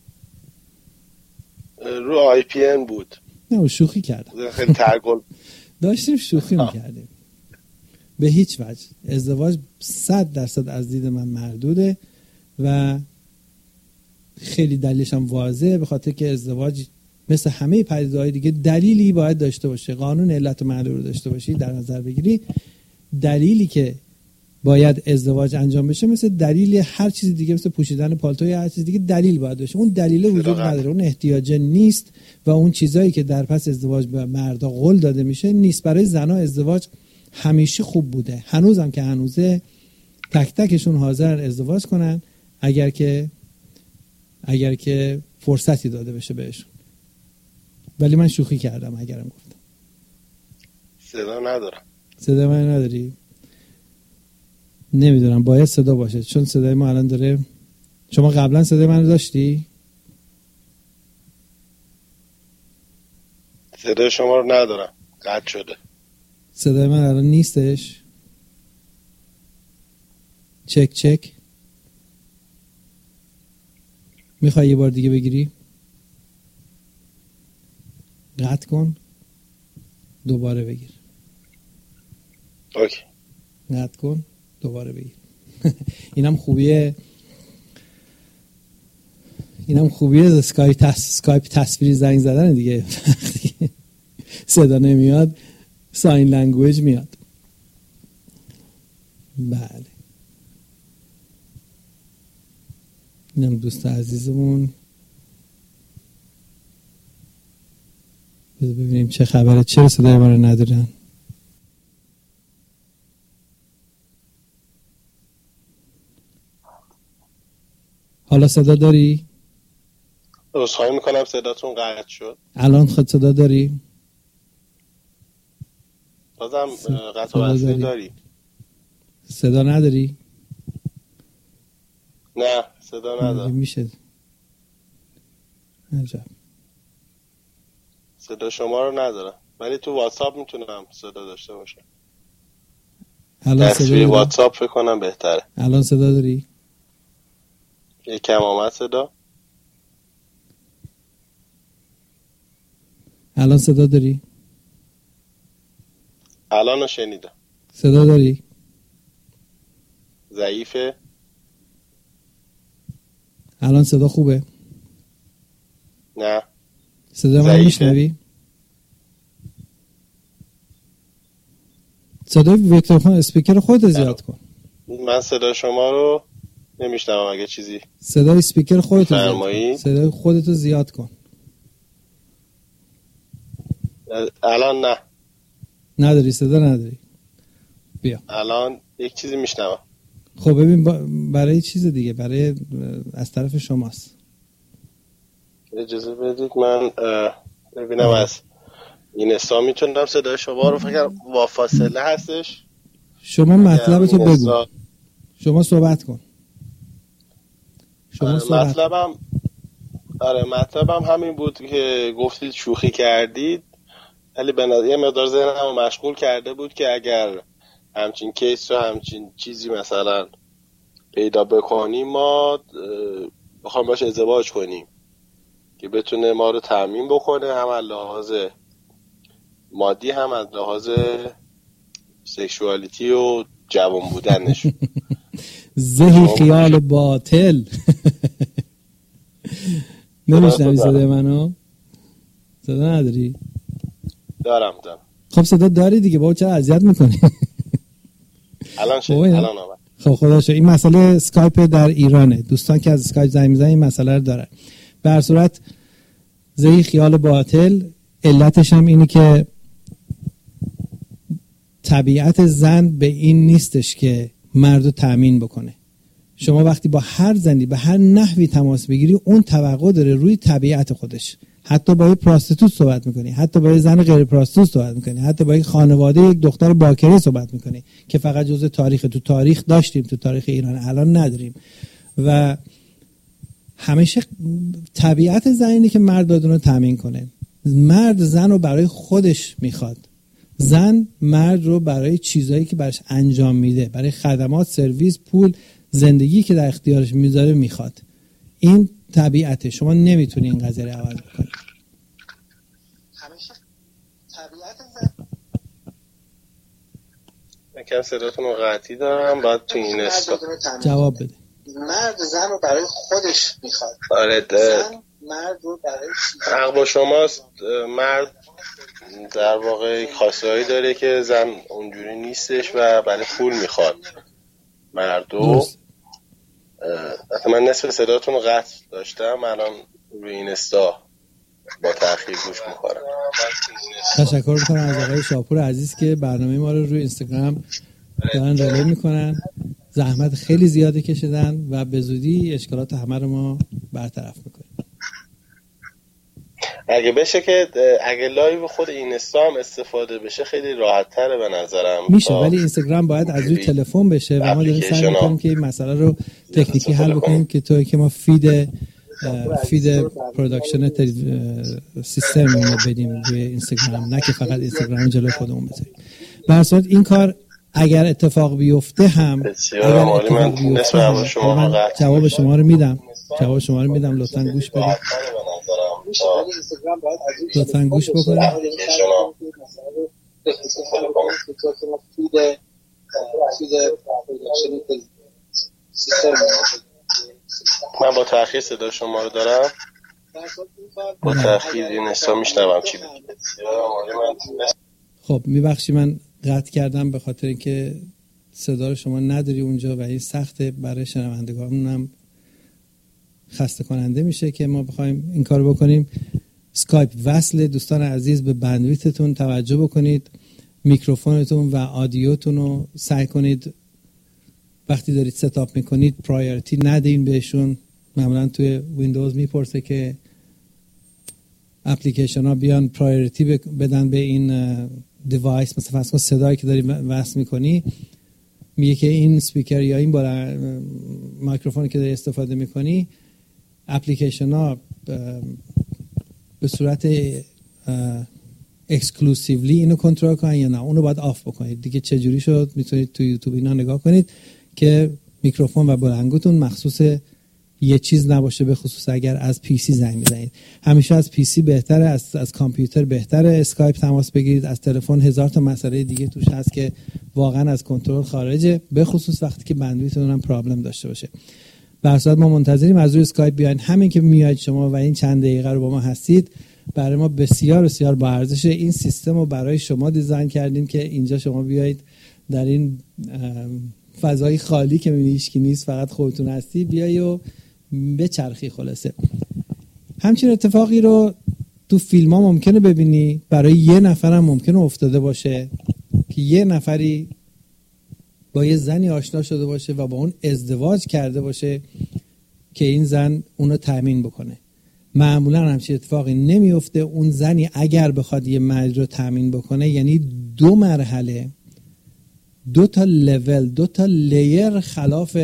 رو آی پی ان بود. نه شوخی کردم. خیلی ترگل داشتیم شوخی میکردیم. به هیچ وجه. ازدواج صد درصد از دید من مردوده و خیلی دلیلش هم واضحه، به خاطر که ازدواج مثل همه پدیده‌های دیگه دلیلی باید داشته باشه. قانون علت و معلول رو داشته باشی در نظر بگیری. دلیلی که باید ازدواج انجام بشه مثل دلیل هر چیز دیگه، مثل پوشیدن پالتو یا هر چیز دیگه دلیل باید باشه. اون دلیل وجود نداره، اون احتیاج نیست و اون چیزایی که در پس ازدواج به مردا قول داده میشه نیست. برای زنا ازدواج همیشه خوب بوده، هنوزم که هنوزه تک تکشون حاضر ازدواج کنن اگر که اگر که فرصتی داده بشه بهشون. ولی من شوخی کردم اگرم گفتم. صدا ندارم. صدا من نداری؟ نمیدونم، باید صدا باشه چون صدای ما الان داره. شما قبلا صدای من رو داشتی؟ صدای شما رو ندارم، قطع شده. صدای من الان نیستش. چک چک. میخوای یه بار دیگه بگیری؟ قطع کن دوباره بگیر. اوکی. قطع کن دوباره بگیر. اینم خوبیه اینم خوبیه اسکایپ تس... اسکایپ تصویری زنگ زدن دیگه. صدا نمیاد ساین لنگویج میاد. بله اینم دوست عزیزمون. بذار ببینیم چه خبره، چرا صدای ما رو ندارن. حالا صدا داری؟ عذرخواهی میکنم صداتون قطع شد. الان خود صدا داری؟ بازم قطع و وصلی داری؟ صدا نداری؟ نه صدا ندارم. میشه. عجب. صدا شما رو ندارم ولی تو واتساپ میتونم صدا داشته باشم. الان صدا داری؟ واتساپ فکر کنم بهتره. الان صدا داری؟ یکم آمد صدا. الان صدا داری؟ الان رو شنیدم. صدا داری؟ ضعیفه. الان صدا خوبه؟ نه. صدا من میشنوی؟ صدای ویکتور خان اسپیکر خودت زیاد کن. من صدا شما رو نمیشنوم. اگه چیزی صدای اسپیکر خودت زیاد کن. صدای خودت رو زیاد کن. الان نه. نداری صدا نداری. بیا. الان یک چیزی میشنوم. خب ببین برای چیز دیگه، برای از طرف شماست. اجازه بدید من ببینم از این استا میتونم صدای شما رو. فکر با فاصله هستش. شما مطلبتو بگو. شما صحبت کن. شما صحبت. مطلبم آره مطلبم همین بود که گفتید شوخی کردید، ولی به نظر یه مقدار ذهنمو مشغول کرده بود که اگر همچین کیس رو همچین چیزی مثلا پیدا بکنیم ما بخوام باش ازدواج کنیم که بتونه ما رو تامین بکنه، هم از لحاظ مادی هم از لحاظ سکشوالیتی و جوان بودنش. زهی خیال باطل. نمیشنوی صدای منو؟ صدا نداری؟ دارم دارم. خب صدا داری دیگه، بابا چرا اذیت میکنی؟ الان شد. الان آمد. خب خدا شد. این مسئله اسکایپ در ایرانه. دوستان که از اسکایپ زنگ میزنن این مسئله رو دارن. به هر صورت زهی خیال باطل، علتش هم اینه که طبیعت زن به این نیستش که مردو تامین بکنه. شما وقتی با هر زنی به هر نحوی تماس بگیری، اون توقع داره روی طبیعت خودش. حتی با یه پراستیتوت صحبت میکنی، حتی با یه زن غیر پراستیتوت صحبت میکنی، حتی با یک خانواده یک دختر باکره صحبت میکنی که فقط جزء تاریخ. تو تاریخ داشتیم، تو تاریخ ایران الان نداریم. و همیشه طبیعت زن اینه که مرد باید اون رو تامین کنه. مرد زن رو برای خودش میخواد، زن مرد رو برای چیزایی که براش انجام میده، برای خدمات، سرویس، پول، زندگی که در اختیارش میذاره میخواد. این طبیعته. شما نمیتونی این قضیه رو عوض کنی. همیشه طبیعت زن. من کم صداتون رو قطعی دارم. باید تو این استا جواب بده. مرد زن رو برای خودش میخواد. آره ده. زن مرد رو برای حق با شماست. مرد در واقع خاصیه‌ای داره که زن اونجوری نیستش و برای پول میخواد. مردو من نصف صداتون رو قطع داشتم، الان روی این استا با تأخیر گوش میکنم. تشکر میکنم از آقای شاپور عزیز که برنامه ما رو روی اینستاگرام دارن ریلی میکنن. زحمت خیلی زیادی کشیدن و به زودی اشکالات همه رو ما برطرف میکنیم. اگه بشه که اگه لایو خود اینستا هم استفاده بشه خیلی راحت تره به نظرم. میشه، ولی اینستاگرام باید از روی تلفن بشه و ما داریم سعی میکنیم که این مسئله رو تکنیکی حل بکنیم که توی که ما فید فید پروداکشن سیستم رو بدیم روی اینستاگرام، نه که فقط اینستاگرام جلوی خودمون بذاریم. به هر صورت این کار اگر اتفاق بیفته هم اگر اتفاق بیفته هم من جواب شما رو میدم جواب شما رو میدم لطفاً گوش بدید. لطفاً گوش بکنید. من با تأخیر صدا شما رو دارم. با تأخیر این حسا میشنوم چی بگید. خب میبخشی من قطع کردم به خاطر اینکه صدا رو شما نداری اونجا و این سخته برای شنوندگانم خسته کننده میشه که ما بخوایم این کارو بکنیم. اسکایپ وصل. دوستان عزیز به بندویتتون توجه بکنید، میکروفونتون و آدیوتون رو سعی کنید وقتی دارید ستاپ میکنید پرایورتی ندین بهشون. معمولا توی ویندوز میپرسه که اپلیکیشن ها بیان پرایورتی بدن به این دیوایس. مثلا فرض کن صدایی که داری وصل میکنی میگه که این سپیکر یا این بالا میکروفونی که داری استفاده میکنی اپلیکیشن ها به صورت اکسکلوسیولی اینو کنترل کنن یا نه، اونو باید آف بکنید دیگه. چجوری شد؟ میتونید تو یوتیوب اینا نگاه کنید که میکروفون و بلنگوتون مخصوص یه چیز نباشه، به خصوص اگر از پی سی زنگ میزنید. همیشه از پی سی بهتره، از از کامپیوتر بهتره اسکایپ تماس بگیرید. از تلفن هزار تا مسئله دیگه توش هست که واقعا از کنترل خارجه، به خصوص وقتی که بندویتتون هم پرابلم داشته باشه. به هر صورت ما منتظریم از روی اسکایپ بیاین. همین که میایید شما و این چند دقیقه رو با ما هستید برای ما بسیار بسیار با ارزشه. این سیستم رو برای شما دیزاین کردیم که اینجا شما بیایید در این فضای خالی که میبینید هیچ کی نیست، فقط خودتون هستی، بیای و بچرخی. خلاصه همچین اتفاقی رو تو فیلم ها ممکنه ببینی، برای یه نفر هم ممکنه افتاده باشه که یه نفری با یه زنی آشنا شده باشه و با اون ازدواج کرده باشه که این زن اونو تأمین بکنه. معمولا همچین اتفاقی نمیفته. اون زنی اگر بخواد یه مرد رو تأمین بکنه یعنی دو مرحله، دو تا لول، دو تا لیر خلاف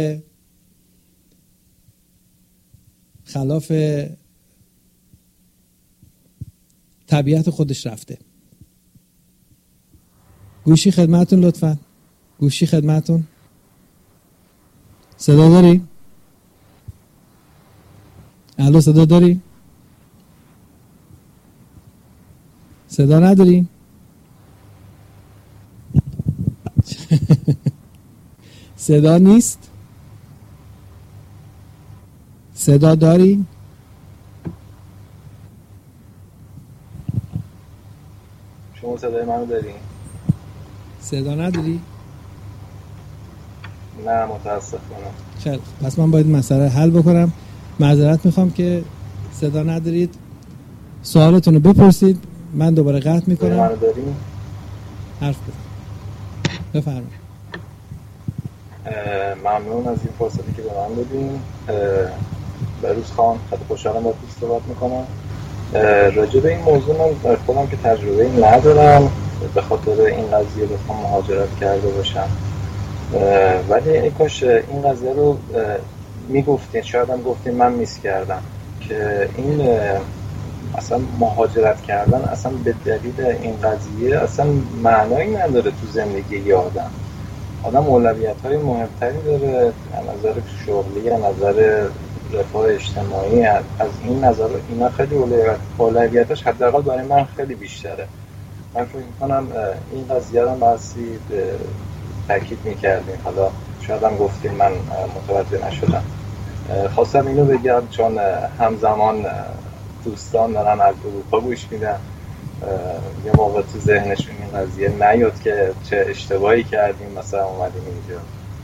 خلاف طبیعت خودش رفته. گوشی خدمتون لطفا. گوشی خدمتون. صدا داری؟ الو صدا داری؟ صدا نداری؟ صدا نیست؟ صدا داری؟ شما صدای منو داری؟ صدا نداری؟ نه متاسفانه. خیلی پس من باید مسئله حل بکنم. معذرت میخوام که صدا ندارید. سوالتون رو بپرسید، من دوباره قطع میکنم. منو داری؟ حرف بزن. بفرمایید. ممنون از این فرصتی که به من دادین. بروز خان، خیلی خوشحالم با تو صحبت میکنم. راجع به این موضوع من خودم که تجربه ندارم به خاطر این قضیه بخوام مهاجرت کرده باشم، ولی ای کاش این قضیه رو میگفتین، شاید هم گفتین من میس کردم که این اصلا مهاجرت کردن اصلا به دلیل این قضیه اصلا معنایی نداره تو زندگی یه آدم. آدم اولویت‌های مهمتری داره از نظر شغلی، از نظر رفاه اجتماعی، از این نظر اینا خیلی اولویتش حداقل برای من خیلی بیشتره. من فکر می‌کنم این قضیه رو بحثی تاکید می‌کردیم، حالا شاید هم گفتیم من متوجه نشدم. خواستم اینو بگم چون همزمان دوستان دارن از اروپا گوش میدن، یه موقع تو ذهنشون این قضیه نیاد که چه اشتباهی کردیم مثلا اومدیم اینجا.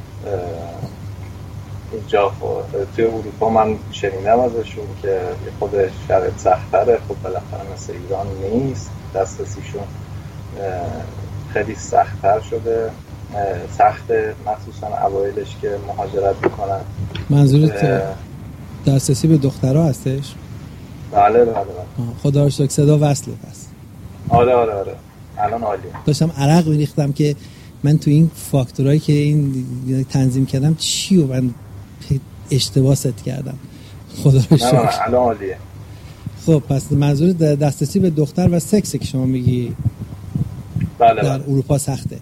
اینجا توی اروپا من شنیدم ازشون که خود شرایط سخت‌تره، خب بالاخره مثل ایران نیست، دسترسیشون خیلی سخت‌تر شده، سخته مخصوصا اوایلش که مهاجرت میکنن. منظورت دسترسی به دخترها هستش؟ بله بله بله. خدا رو شکر صدا وصله پس. آره آره آره الان عالیه. داشتم عرق میریختم که من تو این فاکتورایی که این تنظیم کردم چی و من اشتباه ست کردم. خدا رو شکر. نه الان عالیه. خب پس منظور دسترسی به دختر و سکس که شما میگی بله در بله. اروپا سخته.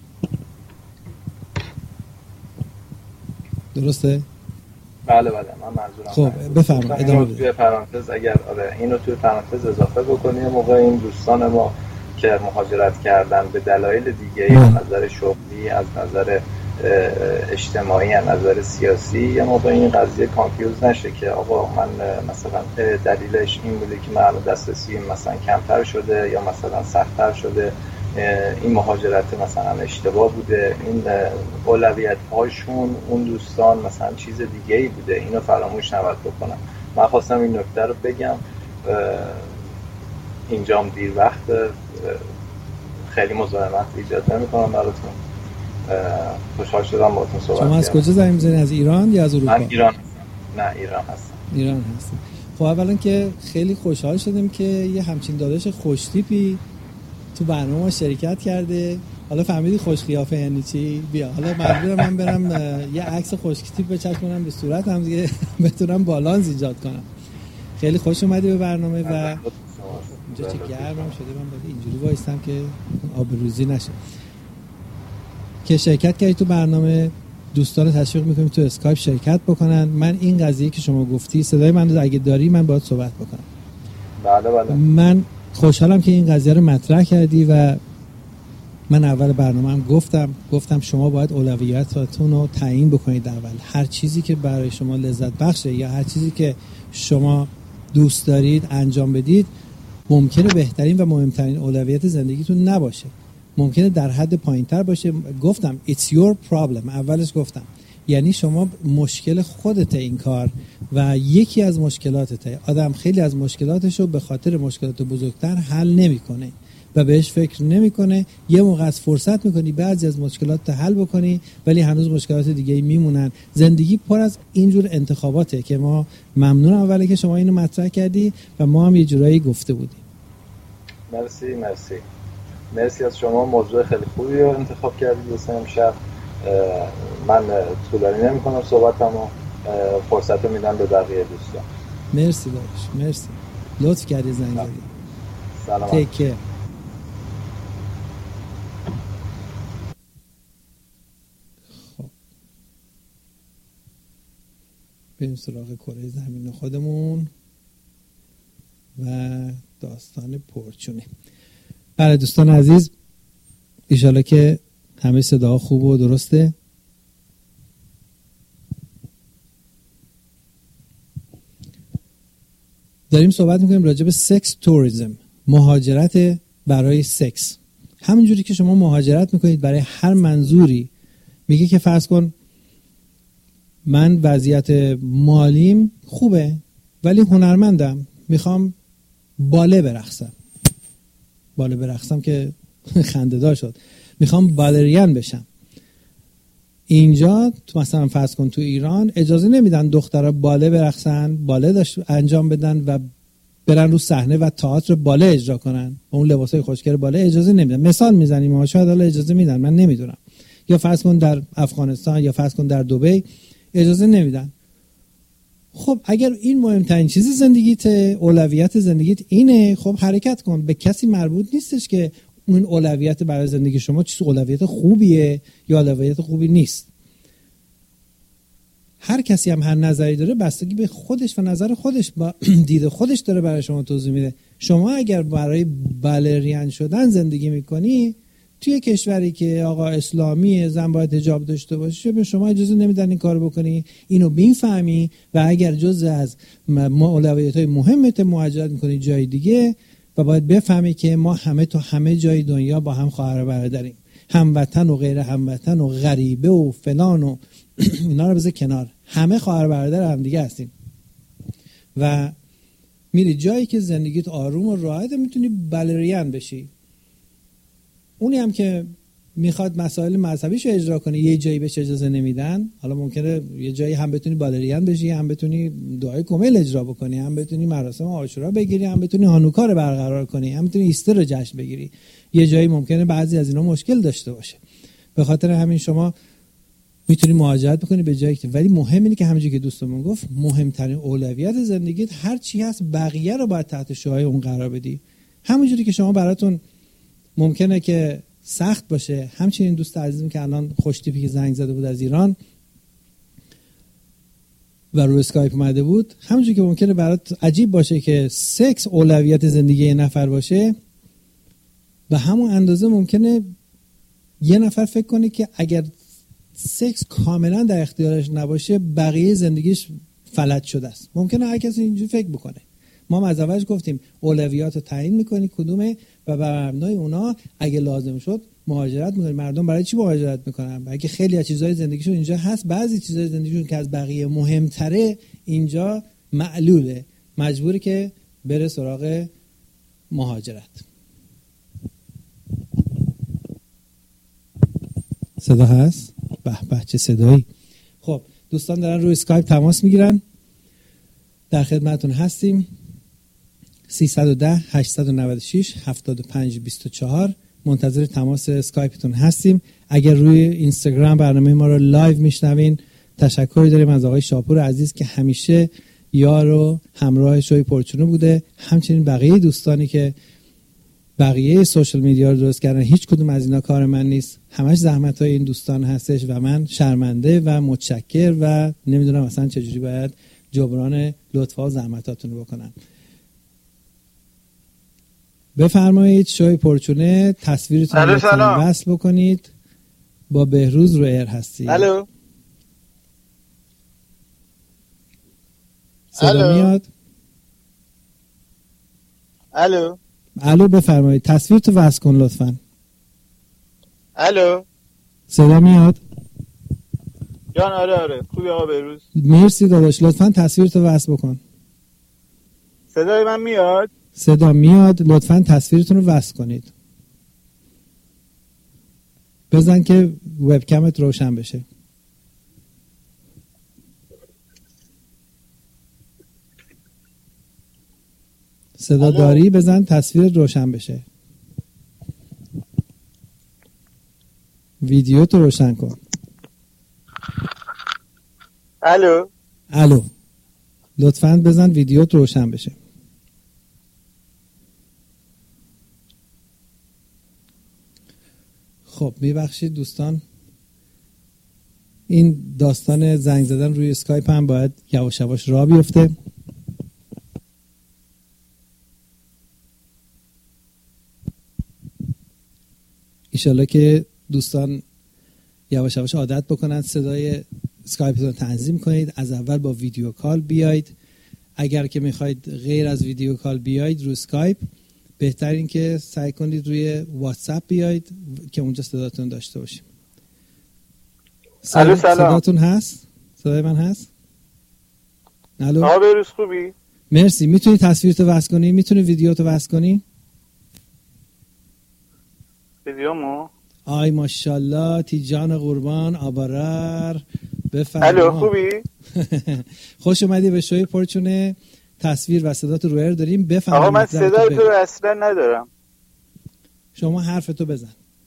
درسته؟ بله بله من منظورم. خب بفرمایید ادامه بدید. توی پرانتز اگر آره اینو توی پرانتز اضافه بکنیم، موقع این دوستان ما که مهاجرت کردن به دلایل دیگه، از نظر شغلی، از نظر اجتماعی، از نظر سیاسی، یا موقع این قضیه کانفیوز نشه که آقا من مثلا دلیلش این بوده که من دسترسی مثلا کمتر شده یا مثلا سخت‌تر شده این مهاجرت مثلا اشتباه بوده، این اولویت هاشون اون دوستان مثلا چیز دیگه ای بوده، اینو فراموش نباید بکنم. من خواستم این نکته رو بگم. اینجام دیر وقت، خیلی مزاحمت ایجاد نمی‌کنم براتون. خوشحال شدم باهاتون صحبت کردم. شما از کجا زنگ می‌زنید؟ از ایران یا از اروپا؟ من ایران هستم. نه ایران هستم. ایران هستم. خب اولا که خیلی خوشحال شدم که یه همچین داداش خوشتیپی تو برنامه شرکت کرده. حالا فهمیدی خوش قیافه یعنی چی؟ بیا حالا مجبورم من برم یه عکس خوش تیپ بچسبونم به صورتم دیگه بتونم بالانس ایجاد کنم. خیلی خوش اومدی به برنامه و اینجا چه گرمم شده، من باید اینجوری وایستم که آبروزی نشه. که شرکت کردی تو برنامه، دوستان تشویق میکنیم تو اسکایپ شرکت بکنن. من این قضیه که شما گفتی صدای من اگه داری من باید صحبت بکنم. بله بله. من خوشحالم که این قضیه رو مطرح کردی و من اول برنامه هم گفتم گفتم شما باید اولویتاتون رو تعیین بکنید اول. هر چیزی که برای شما لذت بخشه یا هر چیزی که شما دوست دارید انجام بدید ممکنه بهترین و مهمترین اولویت زندگیتون نباشه، ممکنه در حد پایین‌تر باشه. گفتم it's your problem، اولش گفتم یعنی شما مشکل خودته این کار و یکی از مشکلاتته. آدم خیلی از مشکلاتشو به خاطر مشکلات بزرگتر حل نمیکنه و بهش فکر نمیکنه. یه موقع از فرصت میکنی بعضی از مشکلات حل بکنی ولی هنوز مشکلات دیگه میمونن. زندگی پر از اینجور انتخاباته که ما ممنون اوله که شما اینو مطرح کردی و ما هم یه جورایی گفته بودیم. مرسی مرسی مرسی از شما. موضوع خیلی خوبی رو انتخاب کردید واسه امشب. من طولانی نمی کنم صحبتمو، فرصت رو میدم به بقیه دوستان. مرسی داداش، مرسی، لطف کردی زنگ زدی. سلام. تیک کیر. خب بریم سراغ کره زمین خودمون و داستان پرچونه. بله دوستان عزیز، ایشالا که همه صدا خوب و درسته. داریم صحبت میکنیم راجع به سکس توریسم، مهاجرت برای سکس. همونجوری که شما مهاجرت میکنید برای هر منظوری، میگه که فرض کن من وضعیت مالیم خوبه ولی هنرمندم، میخوام باله برقصم. باله برقصم که خنده‌دار شد، میخوام بالرین بشم. اینجا تو مثلا فرض کن تو ایران اجازه نمیدن دخترها باله برقصن، باله داشت انجام بدن و برن رو صحنه و تئاتر باله اجرا کنن با اون لباسای خوشگل باله. اجازه نمیدن. مثال میزنیم ها، شاید حالا اجازه میدن، من نمیدونم. یا فرض کن در افغانستان یا فرض کن در دبی اجازه نمیدن. خب اگر این مهمترین چیز زندگیت، اولویت زندگیت اینه، خب حرکت کن. به کسی مربوط نیستش که اون اولویت برای زندگی شما چیز اولویت خوبیه یا اولویت خوبی نیست. هر کسی هم هر نظری داره بستگی به خودش و نظر خودش با دید خودش داره برای شما توضیح میده. شما اگر برای بالرین شدن زندگی میکنی توی کشوری که آقا اسلامیه، زن باید حجاب داشته باشه، به شما اجازه نمیدن این کارو بکنی. اینو بفهمی و اگر جزء از اولویت‌های مهمت مهاجرت میکنی جای دیگه و باید بفهمی که ما همه تو همه جای دنیا با هم خواهر برادریم، هموطن و غیر هموطن و غریبه و فلان و اینا رو بذار کنار، همه خواهر برادر هم دیگه هستیم. و میری جایی که زندگیت آروم و راحته، میتونی بالرین بشی. اونی هم که میخواد مسائل مذهبیشو اجرا کنه یه جایی بهش اجازه نمیدن. حالا ممکنه یه جایی هم بتونی بالرین بشی، هم بتونی دعای کمیل اجرا بکنی، هم بتونی مراسم عاشورا بگیری، هم بتونی هانوکا رو برقرار کنی، هم بتونی ایستر رو جشن بگیری. یه جایی ممکنه بعضی از اینا مشکل داشته باشه. به خاطر همین شما میتونی مهاجرت بکنی به جایی که، ولی مهم اینه که همونجوری که دوستمون گفت مهمترین اولویت زندگیت هر چی هست بقیه رو باید تحت شعاع اون قرار بدی. همونجوری که شما براتون ممکنه که سخت باشه، همچنین دوست عزیزم که الان خوشتیپی که زنگ زده بود از ایران و رو اسکایپ اومده بود، همونجوری که ممکنه برات عجیب باشه که سکس اولویت زندگی یه نفر باشه، به همون اندازه ممکنه یه نفر فکر کنه که اگر سکس کاملا در اختیارش نباشه بقیه زندگیش فلج شده است. ممکنه هر کسی اینجوری فکر بکنه. ما از اولش گفتیم اولویات رو تعیین میکنی کدومه و بر مبنای اونا اگه لازم شد مهاجرت میکنن. مردم برای چی مهاجرت میکنن؟ برای که خیلی از چیزهای زندگیشون اینجا هست، بعضی چیزهای زندگیشون که از بقیه مهمتره اینجا معلوله، مجبوری که بره سراغ مهاجرت. صدا هست؟ به به چه صدایی. خب دوستان دارن روی اسکایپ تماس میگیرن، در خدمتون هستیم. سیصد و ده هشتصد و نود و شش هفتاد و پنج بیست و چهار منتظر تماس اسکایپتون هستیم. اگر روی اینستاگرام برنامه ما رو لایو میشنوین، تشکری داریم از آقای شاپور عزیز که همیشه یار و همراه شوی پرچونو بوده، همچنین بقیه دوستانی که بقیه سوشال میدیا رو درست کردن. هیچ کدوم از اینا کار من نیست، همش زحمت های این دوستان هستش و من شرمنده و متشکر و نمیدونم اصلا چجوری باید جبران لطفا و زحمتاتون رو بکنم. بفرمایید شوی پرچونه تصویرتون رو وصل بکنید. با بهروز رو ایر هستی. الو صدا میاد؟ الو الو بفرمایید تصویرتو وصل کن لطفاً. الو صدا میاد؟ جان آره آره خوبی آقا بهروز؟ مرسی داداش، لطفاً تصویرتو وصل بکن. صدای من میاد؟ صدا میاد، لطفاً تصویرتون رو وصل کنید. بزن که وبکمت روشن بشه. صدا الو. داری؟ بزن تصویرت روشن بشه. ویدیو تو روشن کن. الو الو لطفاً بزن ویدیوت روشن بشه. خب میبخشید دوستان، این داستان زنگ زدن روی اسکایپ هم باید یواش یواش راه بیفته. ایشالله که دوستان یواش یواش عادت بکنن صدای اسکایپتون رو تنظیم کنید. از اول با ویدیو کال بیاید، اگر که میخواید غیر از ویدیو کال بیاید روی اسکایپ، بهترین که سعی کنید روی واتساپ بیاید که اونجا صداتون داشته باشیم. الو سلام. صداتون هست؟ صدای من هست؟ الو آقا بهروز خوبی؟ مرسی. میتونی تصویرتو وصل کنی؟ میتونی ویدیوتو وصل کنی؟ ویدیومو؟ آی ماشاءالله تیجان قربان آبارر بفرما. الو خوبی؟ خوش اومدی به شوی پرچونه. تصویر و صداتو رو ایر داریم. بفرما. آقا من صدای تو رو اصلا ندارم. شما حرفتو بزن.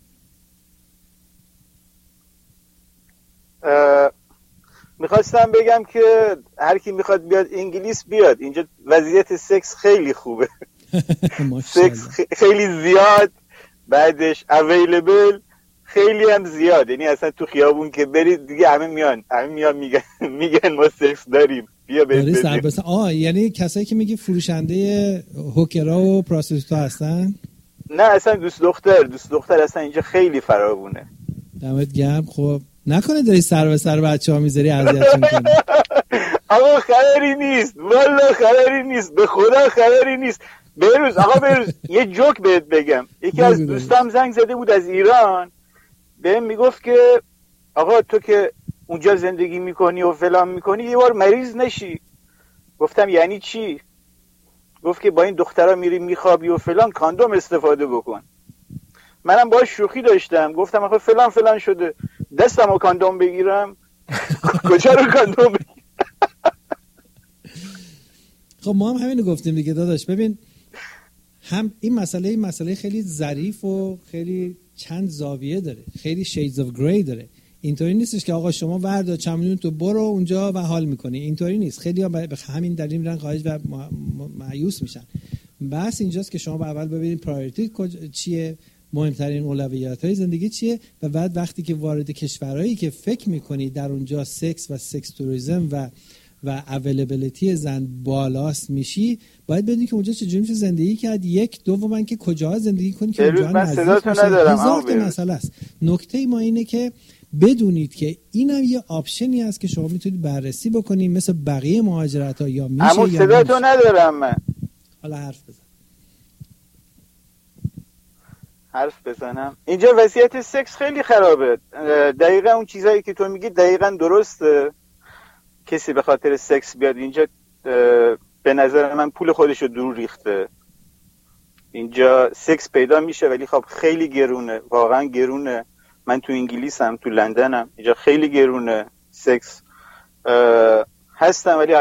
میخواستم بگم که هر کی میخواد بیاد انگلیس بیاد، اینجا وضعیت سکس خیلی خوبه. سکس خیلی زیاد، بعدش اویلیبل خیلی هم زیاد، یعنی اصلا تو خیابون که برید دیگه همه میان همه میان میگن میگن ما سکس داریم بیا بریم. آه یعنی کسایی که میگی فروشنده هوکرا و پراستیتوتا هستن؟ نه اصلا دوست دختر دوست دختر اصلا اینجا خیلی فراوونه. دمت گرم. خب نکنه داری سر به سر بچه‌ها میذاری اذیتشون کنی. آقا خبری نیست، والله خبری نیست، به خدا خبری نیست. بهروز آقا بهروز یه جوک بهت بگم. یکی از دوستام زنگ زده بود از ایران، بهم میگفت که آقا تو که اونجا زندگی میکنی و فلان میکنی یه بار مریض نشی. گفتم یعنی چی؟ گفت که با این دخترها میری میخوابی و فلان، کاندوم استفاده بکن. منم باهاش شوخی داشتم، گفتم آخه فلان فلان شده دستمو کاندوم بگیرم. کجا رو کاندوم بگیرم؟ خب ما هم همینو گفتیم دیگه داداش. ببین هم این مسئله این مسئله خیلی ظریف و خیلی چند زاویه داره، خیلی shades of grey داره. اینطوری نیستش که آقا شما وردا چمدون تو برو اونجا و حال میکنی، اینطوری نیست. خیلی ها به همین دلیل میرن خارج و مایوس میشن. بس اینجاست که شما اول ببینید پرایوریتی چیه، مهمترین اولویت‌های زندگی چیه، و بعد وقتی که وارد کشورهایی که فکر میکنی در اونجا سکس و سکس توریسم و و اویلیبیلیتی زن بالاست میشی، باید بدونی که اونجا چجوری میشه زندگی کرد. یک دوما که کجا زندگی کنی که اونجا نزدیک باشه. هزار تا مسئله است. نکته ما اینه که بدونید که اینم یه آپشنی است که شما میتونید بررسی بکنید مثل بقیه مهاجرت‌ها. یا میشه اما صدا تو ندارم من. حالا حرف بزن. حرف بزنم. اینجا وضعیت سکس خیلی خرابه. دقیقا اون چیزایی که تو میگی دقیقا درسته. کسی به خاطر سکس بیاد اینجا به نظر من پول خودش رو دور ریخته. اینجا سکس پیدا میشه ولی خب خیلی گرونه، واقعا گرونه. من تو انگلیسم، تو لندنم، اینجا خیلی گرونه سکس هستم ولی